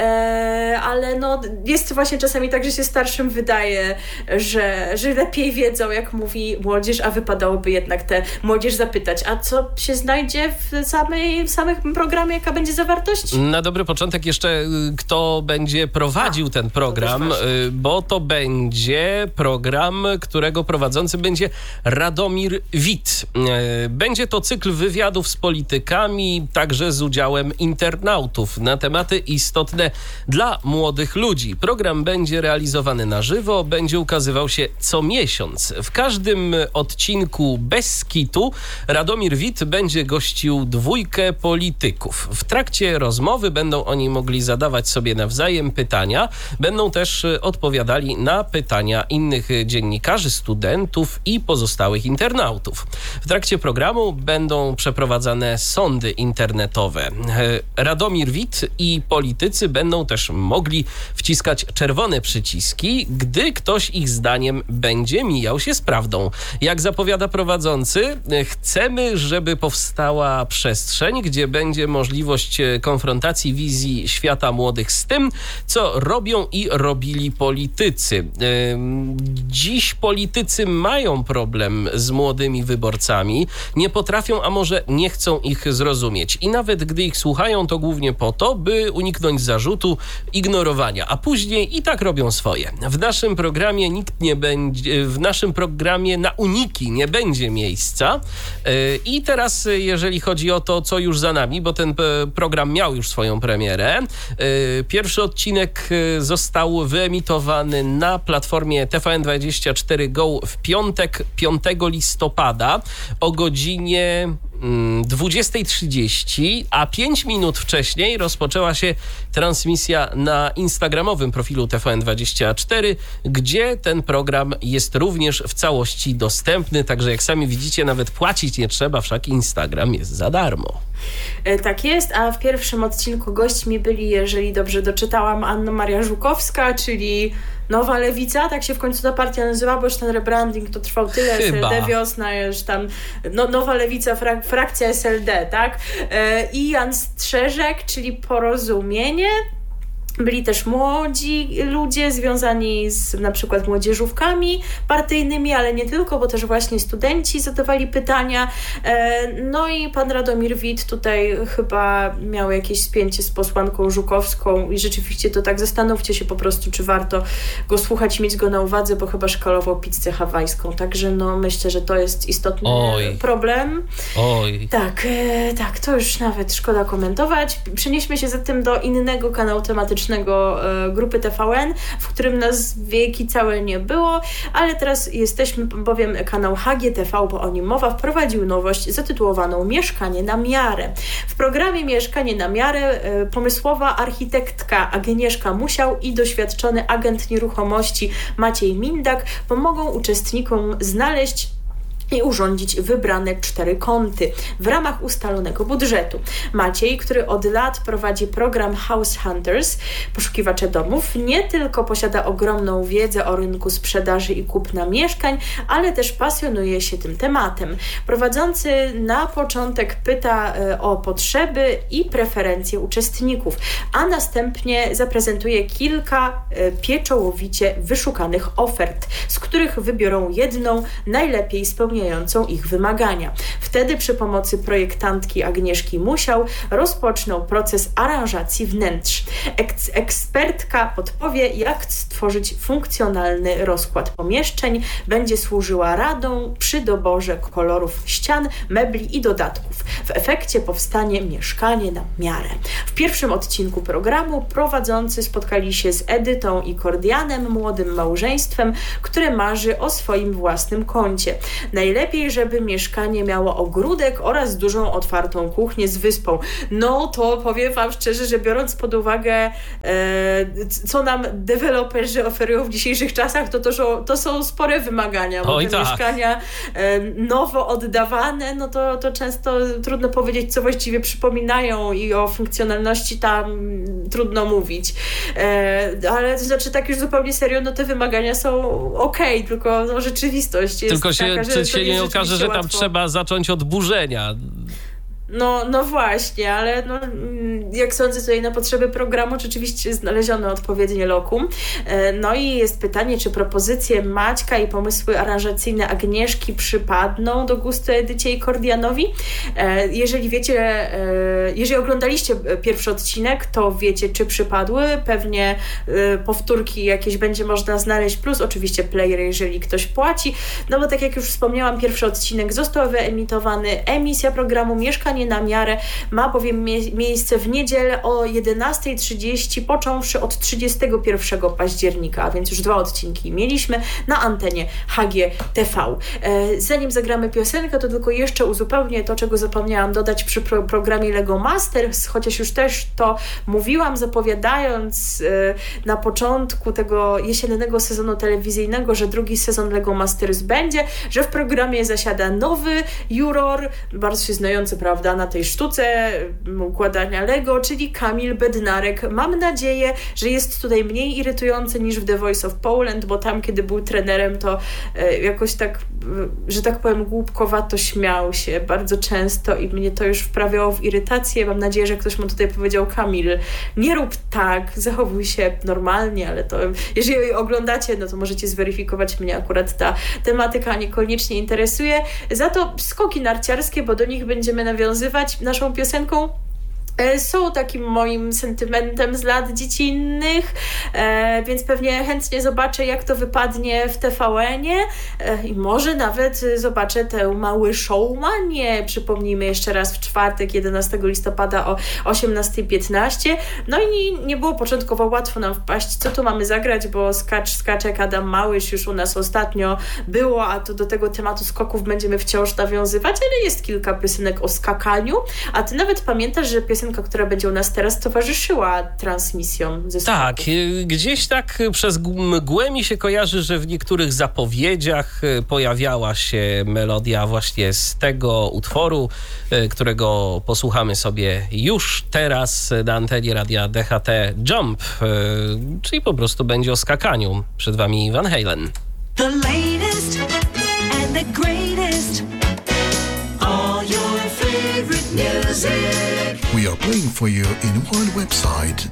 no jest właśnie czasami tak, że się starszym wydaje, że lepiej wiedzą, jak mówi młodzież, a wypadałoby jednak tę młodzież zapytać, a co się znajdzie w samym programie, jaka będzie zawartość? Na dobry początek jeszcze kto będzie prowadził ten program, bo to będzie program, którego prowadzący będzie Radomir Wit. Będzie to cykl wywiadów z politykami, także z udziałem internautów na tematy istotne dla młodych ludzi. Program będzie realizowany na żywo, będzie ukazywał się co miesiąc. W każdym odcinku bez kitu Radomir Wit będzie gościł 2 polityków. W trakcie rozmowy będą oni mogli zadawać sobie nawzajem pytania. Będą też odpowiadali na pytania innych dziennikarzy, studentów i pozostałych internautów. W trakcie programu będą przeprowadzane sądy internetowe. Radomir Wit i politycy będą też mogli wciskać czerwone przyciski, gdy ktoś ich zdaniem będzie mijał się z prawdą. Jak zapowiada prowadzący, chcemy, żeby powstała przestrzeń, gdzie będzie możliwość konfrontacji wizji świata młodych z tym, co robią i robili politycy. Dziś politycy mają problem z młodymi wyborcami, nie potrafią, a może nie chcą ich zrozumieć. I nawet gdy ich słuchają, to głównie po to, by uniknąć zarzutu ignorowania, a później i tak robią swoje. W naszym programie na uniki nie będzie miejsca. I teraz, jeżeli chodzi o to, co już za nami, bo ten program miał już swoją premierę, pierwszy odcinek został wyemitowany na platformie TVN24 Go w piątek, 5 listopada o godzinie 20:30, a 5 minut wcześniej rozpoczęła się transmisja na instagramowym profilu TVN24, gdzie ten program jest również w całości dostępny, także jak sami widzicie, nawet płacić nie trzeba, wszak Instagram jest za darmo. Tak jest, a w pierwszym odcinku gośćmi byli, jeżeli dobrze doczytałam, Anna Maria Żukowska, czyli Nowa Lewica, tak się w końcu ta partia nazywa, bo już ten rebranding to trwał tyle, SLD wiosna, już tam Nowa Lewica, frakcja SLD, tak? I Jan Strzeżek, czyli Porozumienie. Byli też młodzi ludzie związani z na przykład młodzieżówkami partyjnymi, ale nie tylko, bo też właśnie studenci zadawali pytania. No i pan Radomir Wit tutaj chyba miał jakieś spięcie z posłanką Żukowską i rzeczywiście to tak, zastanówcie się po prostu, czy warto go słuchać i mieć go na uwadze, bo chyba szkalował pizzę hawajską. Także no myślę, że to jest istotny problem. Tak, to już nawet szkoda komentować. Przenieśmy się zatem do innego kanału tematycznego grupy TVN, w którym nas wieki całe nie było, ale teraz jesteśmy, bowiem kanał HGTV, bo o nim mowa, wprowadził nowość zatytułowaną Mieszkanie na miarę. W programie Mieszkanie na miarę pomysłowa architektka Agnieszka Musiał i doświadczony agent nieruchomości Maciej Mindak pomogą uczestnikom znaleźć i urządzić wybrane 4 kąty w ramach ustalonego budżetu. Maciej, który od lat prowadzi program House Hunters, poszukiwacze domów, nie tylko posiada ogromną wiedzę o rynku sprzedaży i kupna mieszkań, ale też pasjonuje się tym tematem. Prowadzący na początek pyta o potrzeby i preferencje uczestników, a następnie zaprezentuje kilka pieczołowicie wyszukanych ofert, z których wybiorą jedną najlepiej spełniającą ich wymagania. Wtedy przy pomocy projektantki Agnieszki Musiał rozpoczną proces aranżacji wnętrz. Ekspertka podpowie, jak stworzyć funkcjonalny rozkład pomieszczeń, będzie służyła radą przy doborze kolorów ścian, mebli i dodatków. W efekcie powstanie mieszkanie na miarę. W pierwszym odcinku programu prowadzący spotkali się z Edytą i Kordianem, młodym małżeństwem, które marzy o swoim własnym kącie. Najlepiej, żeby mieszkanie miało ogródek oraz dużą otwartą kuchnię z wyspą. No to powiem wam szczerze, że biorąc pod uwagę co nam deweloperzy oferują w dzisiejszych czasach, to są spore wymagania, bo te mieszkania nowo oddawane, no to często trudno powiedzieć, co właściwie przypominają i o funkcjonalności tam trudno mówić. Ale to znaczy tak już zupełnie serio, no te wymagania są okej, tylko no, rzeczywistość jest tylko taka, się nie okaże, że tam trzeba zacząć od burzenia. No właśnie, ale no, jak sądzę, tutaj na potrzeby programu rzeczywiście znaleziono odpowiednie lokum. No i jest pytanie, czy propozycje Maćka i pomysły aranżacyjne Agnieszki przypadną do gustu Edycie i Kordianowi. Jeżeli wiecie, jeżeli oglądaliście pierwszy odcinek, to wiecie, czy przypadły. Pewnie powtórki jakieś będzie można znaleźć, plus oczywiście player, jeżeli ktoś płaci. No bo tak jak już wspomniałam, pierwszy odcinek został wyemitowany. Emisja programu Mieszkanie na miarę ma bowiem miejsce w niedzielę o 11:30, począwszy od 31 października, a więc już 2 odcinki mieliśmy na antenie HGTV. Zanim zagramy piosenkę, to tylko jeszcze uzupełnię to, czego zapomniałam dodać przy programie Lego Masters, chociaż już też to mówiłam, zapowiadając na początku tego jesiennego sezonu telewizyjnego, że drugi sezon Lego Masters będzie, że w programie zasiada nowy juror, bardzo się znający, prawda, na tej sztuce układania Lego, czyli Kamil Bednarek. Mam nadzieję, że jest tutaj mniej irytujący niż w The Voice of Poland, bo tam, kiedy był trenerem, to jakoś tak, że tak powiem, głupkowato śmiał się bardzo często i mnie to już wprawiało w irytację. Mam nadzieję, że ktoś mu tutaj powiedział: Kamil, nie rób tak, zachowuj się normalnie, ale to, jeżeli oglądacie, no to możecie zweryfikować, mnie akurat ta tematyka niekoniecznie interesuje. Za to skoki narciarskie, bo do nich będziemy nawiązywać naszą piosenką, są takim moim sentymentem z lat dziecinnych, więc pewnie chętnie zobaczę, jak to wypadnie w TVN-ie i może nawet zobaczę tę Mały Showmanię. Przypomnijmy jeszcze raz, w czwartek 11 listopada o 18:15. No i nie było początkowo łatwo nam wpaść, co tu mamy zagrać, bo skaczek Adam Małysz już u nas ostatnio było, a to do tego tematu skoków będziemy wciąż nawiązywać, ale jest kilka piosenek o skakaniu, a ty nawet pamiętasz, że piosenka, która będzie u nas teraz, towarzyszyła transmisjom ze skoków. Tak, gdzieś tak przez mgłę mi się kojarzy, że w niektórych zapowiedziach pojawiała się melodia właśnie z tego utworu, którego posłuchamy sobie już teraz na antenie radia DHT, Jump, czyli po prostu będzie o skakaniu. Przed wami Van Halen. The latest and the greatest, all your favorite We are playing for you in one website,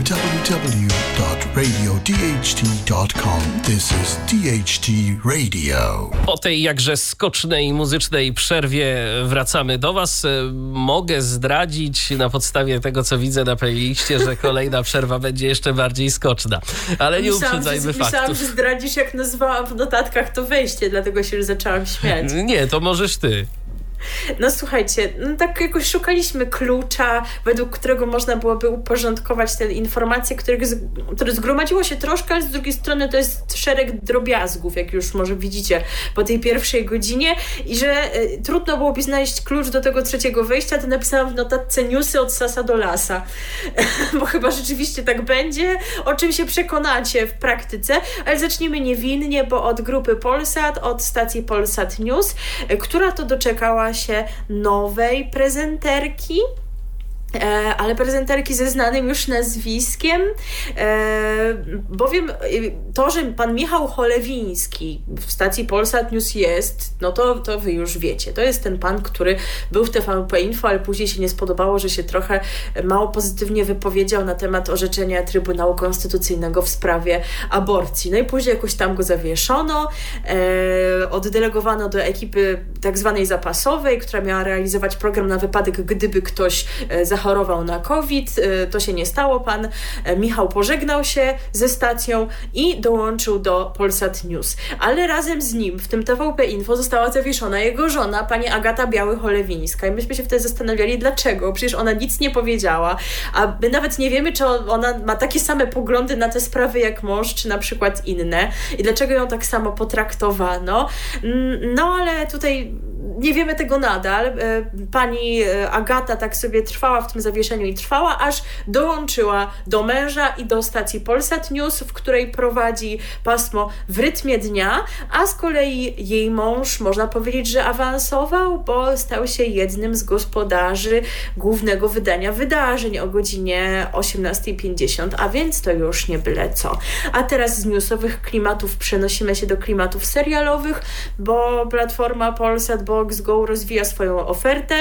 www.radiodht.com. This is DHT Radio. Po tej jakże skocznej muzycznej przerwie wracamy do Was. Mogę zdradzić na podstawie tego, co widzę na playliście, że kolejna przerwa będzie jeszcze bardziej skoczna. Ale nie uprzedzajmy faktów. Myślałam, że zdradzisz, jak nazwałam w notatkach to wejście, dlatego się już zaczęłam śmiać. Nie, to możesz ty. No słuchajcie, no tak jakoś szukaliśmy klucza, według którego można byłoby uporządkować te informacje, które zgromadziło się troszkę, ale z drugiej strony to jest szereg drobiazgów, jak już może widzicie po tej pierwszej godzinie i że trudno byłoby znaleźć klucz do tego trzeciego wejścia, to napisałam w notatce newsy od sasa do lasa, bo chyba rzeczywiście tak będzie, o czym się przekonacie w praktyce, ale zacznijmy niewinnie, bo od grupy Polsat, od stacji Polsat News, która to doczekała się nowej prezenterki, ale prezenterki ze znanym już nazwiskiem, bowiem to, że pan Michał Cholewiński w stacji Polsat News jest, no to wy już wiecie. To jest ten pan, który był w TVP Info, ale później się nie spodobało, że się trochę mało pozytywnie wypowiedział na temat orzeczenia Trybunału Konstytucyjnego w sprawie aborcji. No i później jakoś tam go zawieszono, oddelegowano do ekipy tak zwanej zapasowej, która miała realizować program na wypadek, gdyby ktoś zachorował na COVID. To się nie stało. Pan Michał pożegnał się ze stacją i dołączył do Polsat News. Ale razem z nim w tym TVP Info została zawieszona jego żona, pani Agata Biały-Cholewińska. I myśmy się wtedy zastanawiali, dlaczego. Przecież ona nic nie powiedziała, a my nawet nie wiemy, czy ona ma takie same poglądy na te sprawy jak mąż, czy na przykład inne. I dlaczego ją tak samo potraktowano. No ale tutaj nie wiemy tego nadal. Pani Agata tak sobie trwała w tym zawieszeniu i trwała, aż dołączyła do męża i do stacji Polsat News, w której prowadzi pasmo W rytmie dnia, a z kolei jej mąż, można powiedzieć, że awansował, bo stał się jednym z gospodarzy głównego wydania wydarzeń o godzinie 18:50, a więc to już nie byle co. A teraz z newsowych klimatów przenosimy się do klimatów serialowych, bo platforma Polsat Box Go rozwija swoją ofertę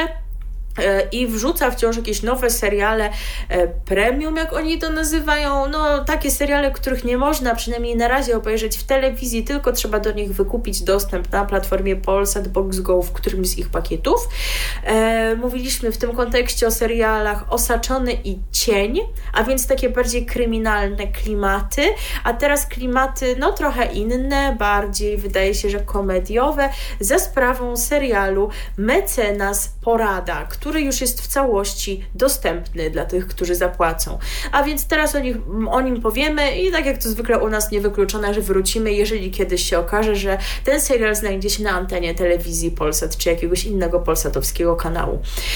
i wrzuca wciąż jakieś nowe seriale premium, jak oni to nazywają, no takie seriale, których nie można przynajmniej na razie obejrzeć w telewizji, tylko trzeba do nich wykupić dostęp na platformie Polsat Box Go w którymś z ich pakietów. Mówiliśmy w tym kontekście o serialach Osaczony i Cień, a więc takie bardziej kryminalne klimaty, a teraz klimaty no trochę inne, bardziej wydaje się, że komediowe, za sprawą serialu Mecenas Porada, który już jest w całości dostępny dla tych, którzy zapłacą. A więc teraz o nim powiemy i tak jak to zwykle u nas niewykluczone, że wrócimy, jeżeli kiedyś się okaże, że ten serial znajdzie się na antenie telewizji Polsat czy jakiegoś innego polsatowskiego kanału.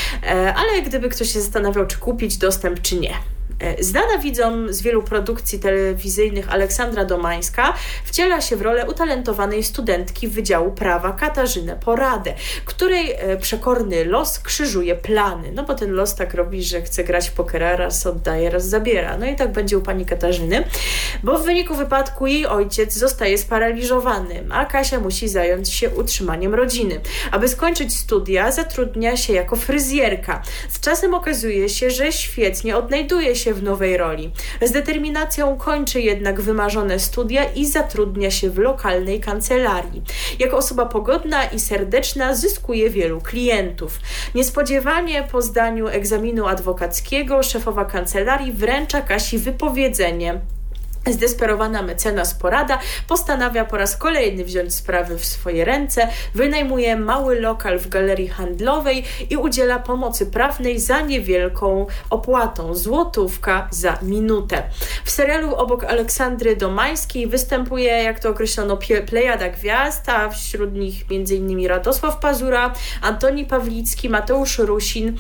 Ale gdyby ktoś się zastanawiał, czy kupić dostęp, czy nie. Znana widzom z wielu produkcji telewizyjnych Aleksandra Domańska wciela się w rolę utalentowanej studentki Wydziału Prawa Katarzynę Poradę, której przekorny los krzyżuje plany. No bo ten los tak robi, że chce grać w pokera, raz oddaje, raz zabiera. No i tak będzie u pani Katarzyny, bo w wyniku wypadku jej ojciec zostaje sparaliżowany, a Kasia musi zająć się utrzymaniem rodziny. Aby skończyć studia, zatrudnia się jako fryzjerka. Z czasem okazuje się, że świetnie odnajduje się w nowej roli. Z determinacją kończy jednak wymarzone studia i zatrudnia się w lokalnej kancelarii. Jako osoba pogodna i serdeczna zyskuje wielu klientów. Niespodziewanie po zdaniu egzaminu adwokackiego szefowa kancelarii wręcza Kasi wypowiedzenie. Zdesperowana mecenas Porada postanawia po raz kolejny wziąć sprawy w swoje ręce, wynajmuje mały lokal w galerii handlowej i udziela pomocy prawnej za niewielką opłatą, złotówka za minutę. W serialu obok Aleksandry Domańskiej występuje, jak to określono, plejada gwiazd, a wśród nich m.in. Radosław Pazura, Antoni Pawlicki, Mateusz Rusin,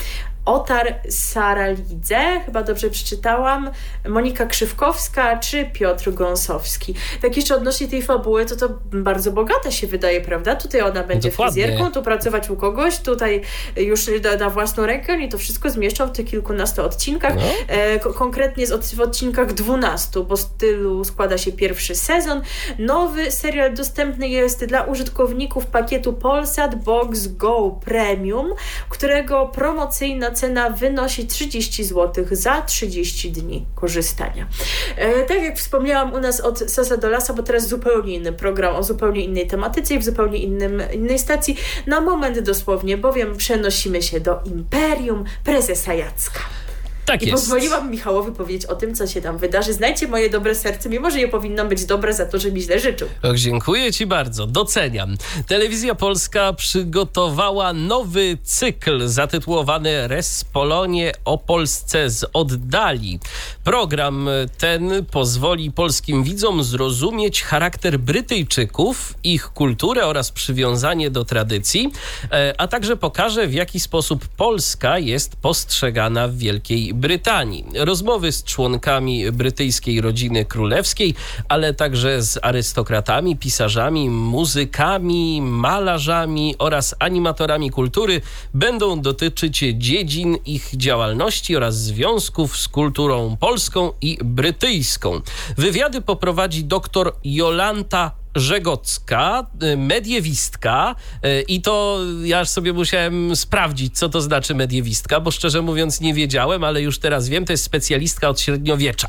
Otar Saralidze, chyba dobrze przeczytałam, Monika Krzywkowska czy Piotr Gąsowski. Tak jeszcze odnośnie tej fabuły, to bardzo bogata się wydaje, prawda? Tutaj ona będzie fryzjerką, tu pracować u kogoś, tutaj już na własną rękę i to wszystko zmieszczą w tych kilkunastu odcinkach. Konkretnie w odcinkach 12, bo z tylu składa się pierwszy sezon. Nowy serial dostępny jest dla użytkowników pakietu Polsat Box Go Premium, którego promocyjna cena wynosi 30 zł za 30 dni korzystania. Tak jak wspomniałam, u nas od Sasa do Lasa, bo teraz zupełnie inny program o zupełnie innej tematyce i w zupełnie innej stacji. Na moment dosłownie, bowiem przenosimy się do Imperium Prezesa Jacka. Tak I jest. pozwoliłam Michałowi powiedzieć o tym, co się tam wydarzy. Znajcie moje dobre serce, mimo że je powinno być dobre za to, że mi źle życzył. Dziękuję Ci bardzo, doceniam. Telewizja Polska przygotowała nowy cykl zatytułowany Res Polonie o Polsce z oddali. Program ten pozwoli polskim widzom zrozumieć charakter Brytyjczyków, ich kulturę oraz przywiązanie do tradycji, a także pokaże, w jaki sposób Polska jest postrzegana w Wielkiej Brytanii. Rozmowy z członkami brytyjskiej rodziny królewskiej, ale także z arystokratami, pisarzami, muzykami, malarzami oraz animatorami kultury będą dotyczyć dziedzin ich działalności oraz związków z kulturą polską i brytyjską. Wywiady poprowadzi dr Jolanta Żegocka, mediewistka, i to ja sobie musiałem sprawdzić, co to znaczy mediewistka, bo szczerze mówiąc nie wiedziałem, ale już teraz wiem, to jest specjalistka od średniowiecza.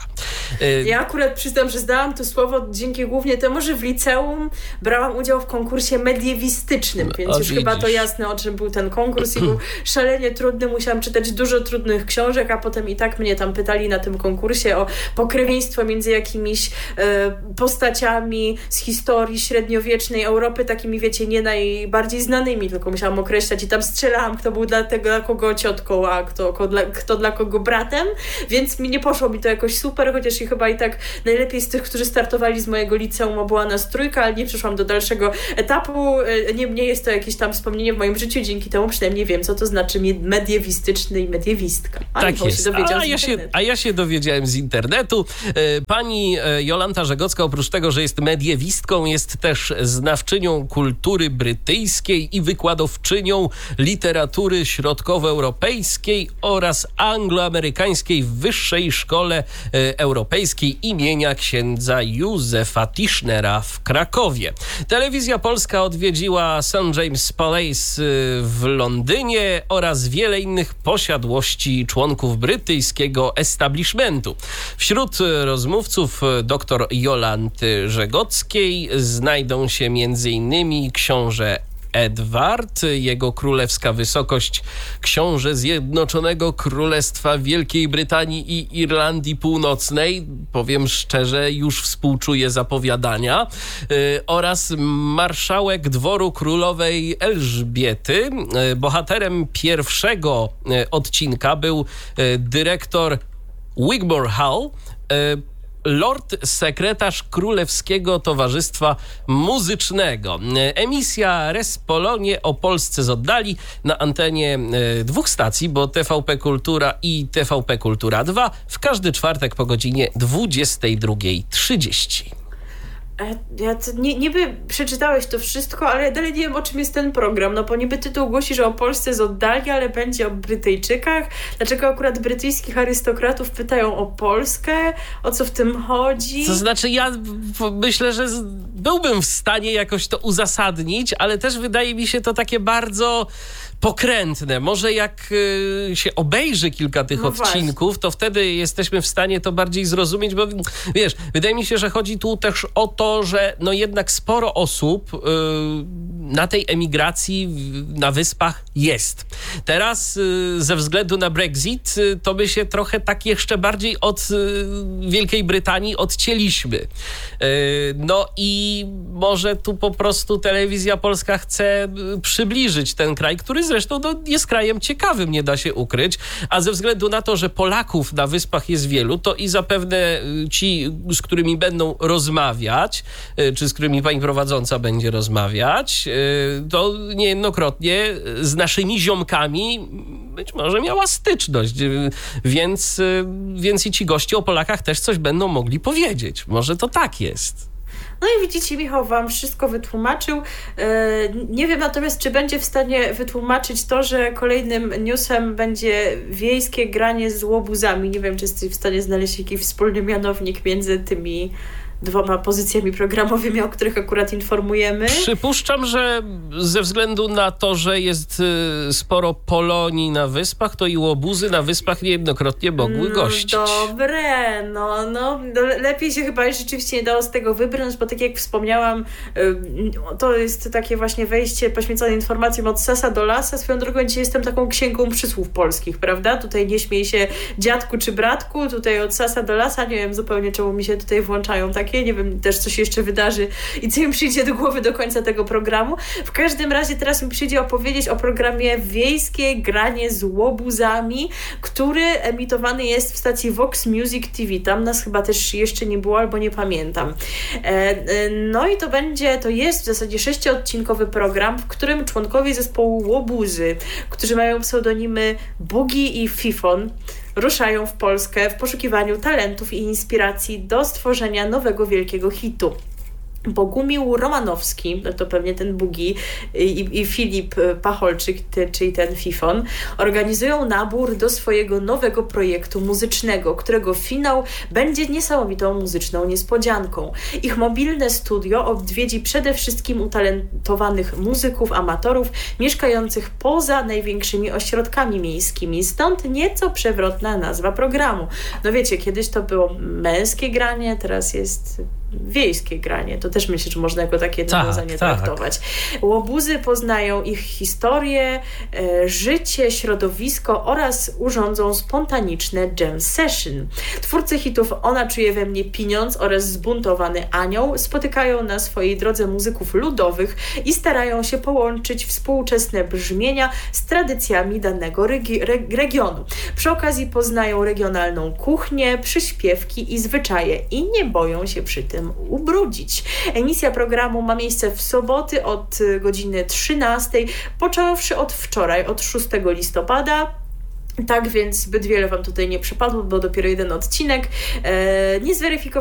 Ja akurat przyznam, że zdałam to słowo dzięki głównie temu, że w liceum brałam udział w konkursie mediewistycznym, więc już chyba to jasne, o czym był ten konkurs i był szalenie trudny, musiałam czytać dużo trudnych książek, a potem i tak mnie tam pytali na tym konkursie o pokrewieństwo między jakimiś postaciami z historii średniowiecznej Europy, takimi wiecie, nie najbardziej znanymi, tylko musiałam określać i tam strzelałam, kto był dla kogo ciotką, a kto dla kogo bratem, więc nie poszło mi to jakoś super, chociaż i chyba i tak najlepiej z tych, którzy startowali z mojego liceum, była nas trójka, ale nie przeszłam do dalszego etapu. Nie jest to jakieś tam wspomnienie w moim życiu, dzięki temu przynajmniej wiem, co to znaczy mediewistyczny i mediewistka. Tak jest. A ja się dowiedziałem z internetu. Pani Jolanta Żegocka, oprócz tego, że jest mediewistką, jest też znawczynią kultury brytyjskiej i wykładowczynią literatury środkowoeuropejskiej oraz angloamerykańskiej w Wyższej Szkole Europejskiej imienia księdza Józefa Tischnera w Krakowie. Telewizja Polska odwiedziła St. James Palace w Londynie oraz wiele innych posiadłości członków brytyjskiego establishmentu. Wśród rozmówców dr Jolanty Żegockiej znajdą się m.in. książę Edward, jego królewska wysokość, książę Zjednoczonego Królestwa Wielkiej Brytanii i Irlandii Północnej, powiem szczerze, już współczuję zapowiadania, oraz marszałek dworu królowej Elżbiety. Bohaterem pierwszego odcinka był dyrektor Wigmore Hall, lord sekretarz Królewskiego Towarzystwa Muzycznego. Emisja Res Polonie o Polsce z oddali na antenie dwóch stacji, bo TVP Kultura i TVP Kultura 2 w każdy czwartek po godzinie 22:30. Niby przeczytałeś to wszystko, ale dalej nie wiem, o czym jest ten program, no bo niby tytuł głosi, że o Polsce z oddali, ale będzie o Brytyjczykach. Dlaczego akurat brytyjskich arystokratów pytają o Polskę? O co w tym chodzi? To znaczy ja myślę, że byłbym w stanie jakoś to uzasadnić, ale też wydaje mi się to takie bardzo pokrętne. Może jak się obejrzy kilka tych odcinków, właśnie, to wtedy jesteśmy w stanie to bardziej zrozumieć, bo wiesz, wydaje mi się, że chodzi tu też o to, że no jednak sporo osób na tej emigracji na wyspach jest. Teraz ze względu na Brexit to my się trochę tak jeszcze bardziej od Wielkiej Brytanii odcięliśmy. No i może tu po prostu Telewizja Polska chce przybliżyć ten kraj, który zresztą jest krajem ciekawym, nie da się ukryć, a ze względu na to, że Polaków na Wyspach jest wielu, to i zapewne ci, z którymi będą rozmawiać, czy z którymi pani prowadząca będzie rozmawiać, to niejednokrotnie z naszymi ziomkami być może miała styczność, więc i ci goście o Polakach też coś będą mogli powiedzieć. Może to tak jest. No i widzicie, Michał wam wszystko wytłumaczył. Nie wiem natomiast, czy będzie w stanie wytłumaczyć to, że kolejnym newsem będzie wiejskie granie z łobuzami. Nie wiem, czy jesteś w stanie znaleźć jakiś wspólny mianownik między tymi dwoma pozycjami programowymi, o których akurat informujemy. Przypuszczam, że ze względu na to, że jest sporo Polonii na Wyspach, to i łobuzy na Wyspach niejednokrotnie mogły gościć. Dobre, no lepiej się chyba rzeczywiście nie dało z tego wybrnąć, bo tak jak wspomniałam, to jest takie właśnie wejście poświęcone informacjom od sasa do lasa. Swoją drogą dzisiaj jestem taką księgą przysłów polskich, prawda? Tutaj nie śmiej się dziadku czy bratku, tutaj od sasa do lasa. Nie wiem zupełnie, czemu mi się tutaj włączają takie. Nie wiem też, co się jeszcze wydarzy i co mi przyjdzie do głowy do końca tego programu. W każdym razie teraz mi przyjdzie opowiedzieć o programie Wiejskie granie z łobuzami, który emitowany jest w stacji Vox Music TV. Tam nas chyba też jeszcze nie było, albo nie pamiętam. No i to jest w zasadzie 6-odcinkowy program, w którym członkowie zespołu Łobuzy, którzy mają pseudonimy Bugi i Fifon, ruszają w Polskę w poszukiwaniu talentów i inspiracji do stworzenia nowego wielkiego hitu. Bogumił Romanowski, to pewnie ten Bugi, i Filip Pacholczyk, czyli ten Fifon, organizują nabór do swojego nowego projektu muzycznego, którego finał będzie niesamowitą muzyczną niespodzianką. Ich mobilne studio odwiedzi przede wszystkim utalentowanych muzyków, amatorów mieszkających poza największymi ośrodkami miejskimi. Stąd nieco przewrotna nazwa programu. No wiecie, kiedyś to było męskie granie, teraz jest wiejskie granie. To też myślę, że można jako takie nawiązanie traktować. Łobuzy poznają ich historię, życie, środowisko oraz urządzą spontaniczne jam session. Twórcy hitów Ona czuje we mnie pieniądz oraz Zbuntowany anioł spotykają na swojej drodze muzyków ludowych i starają się połączyć współczesne brzmienia z tradycjami danego regionu. Przy okazji poznają regionalną kuchnię, przyśpiewki i zwyczaje i nie boją się przy tym ubrudzić. Emisja programu ma miejsce w soboty od godziny 13, począwszy od wczoraj, od 6 listopada. Tak więc zbyt wiele wam tutaj nie przypadło, bo dopiero jeden odcinek. Niezweryfikowany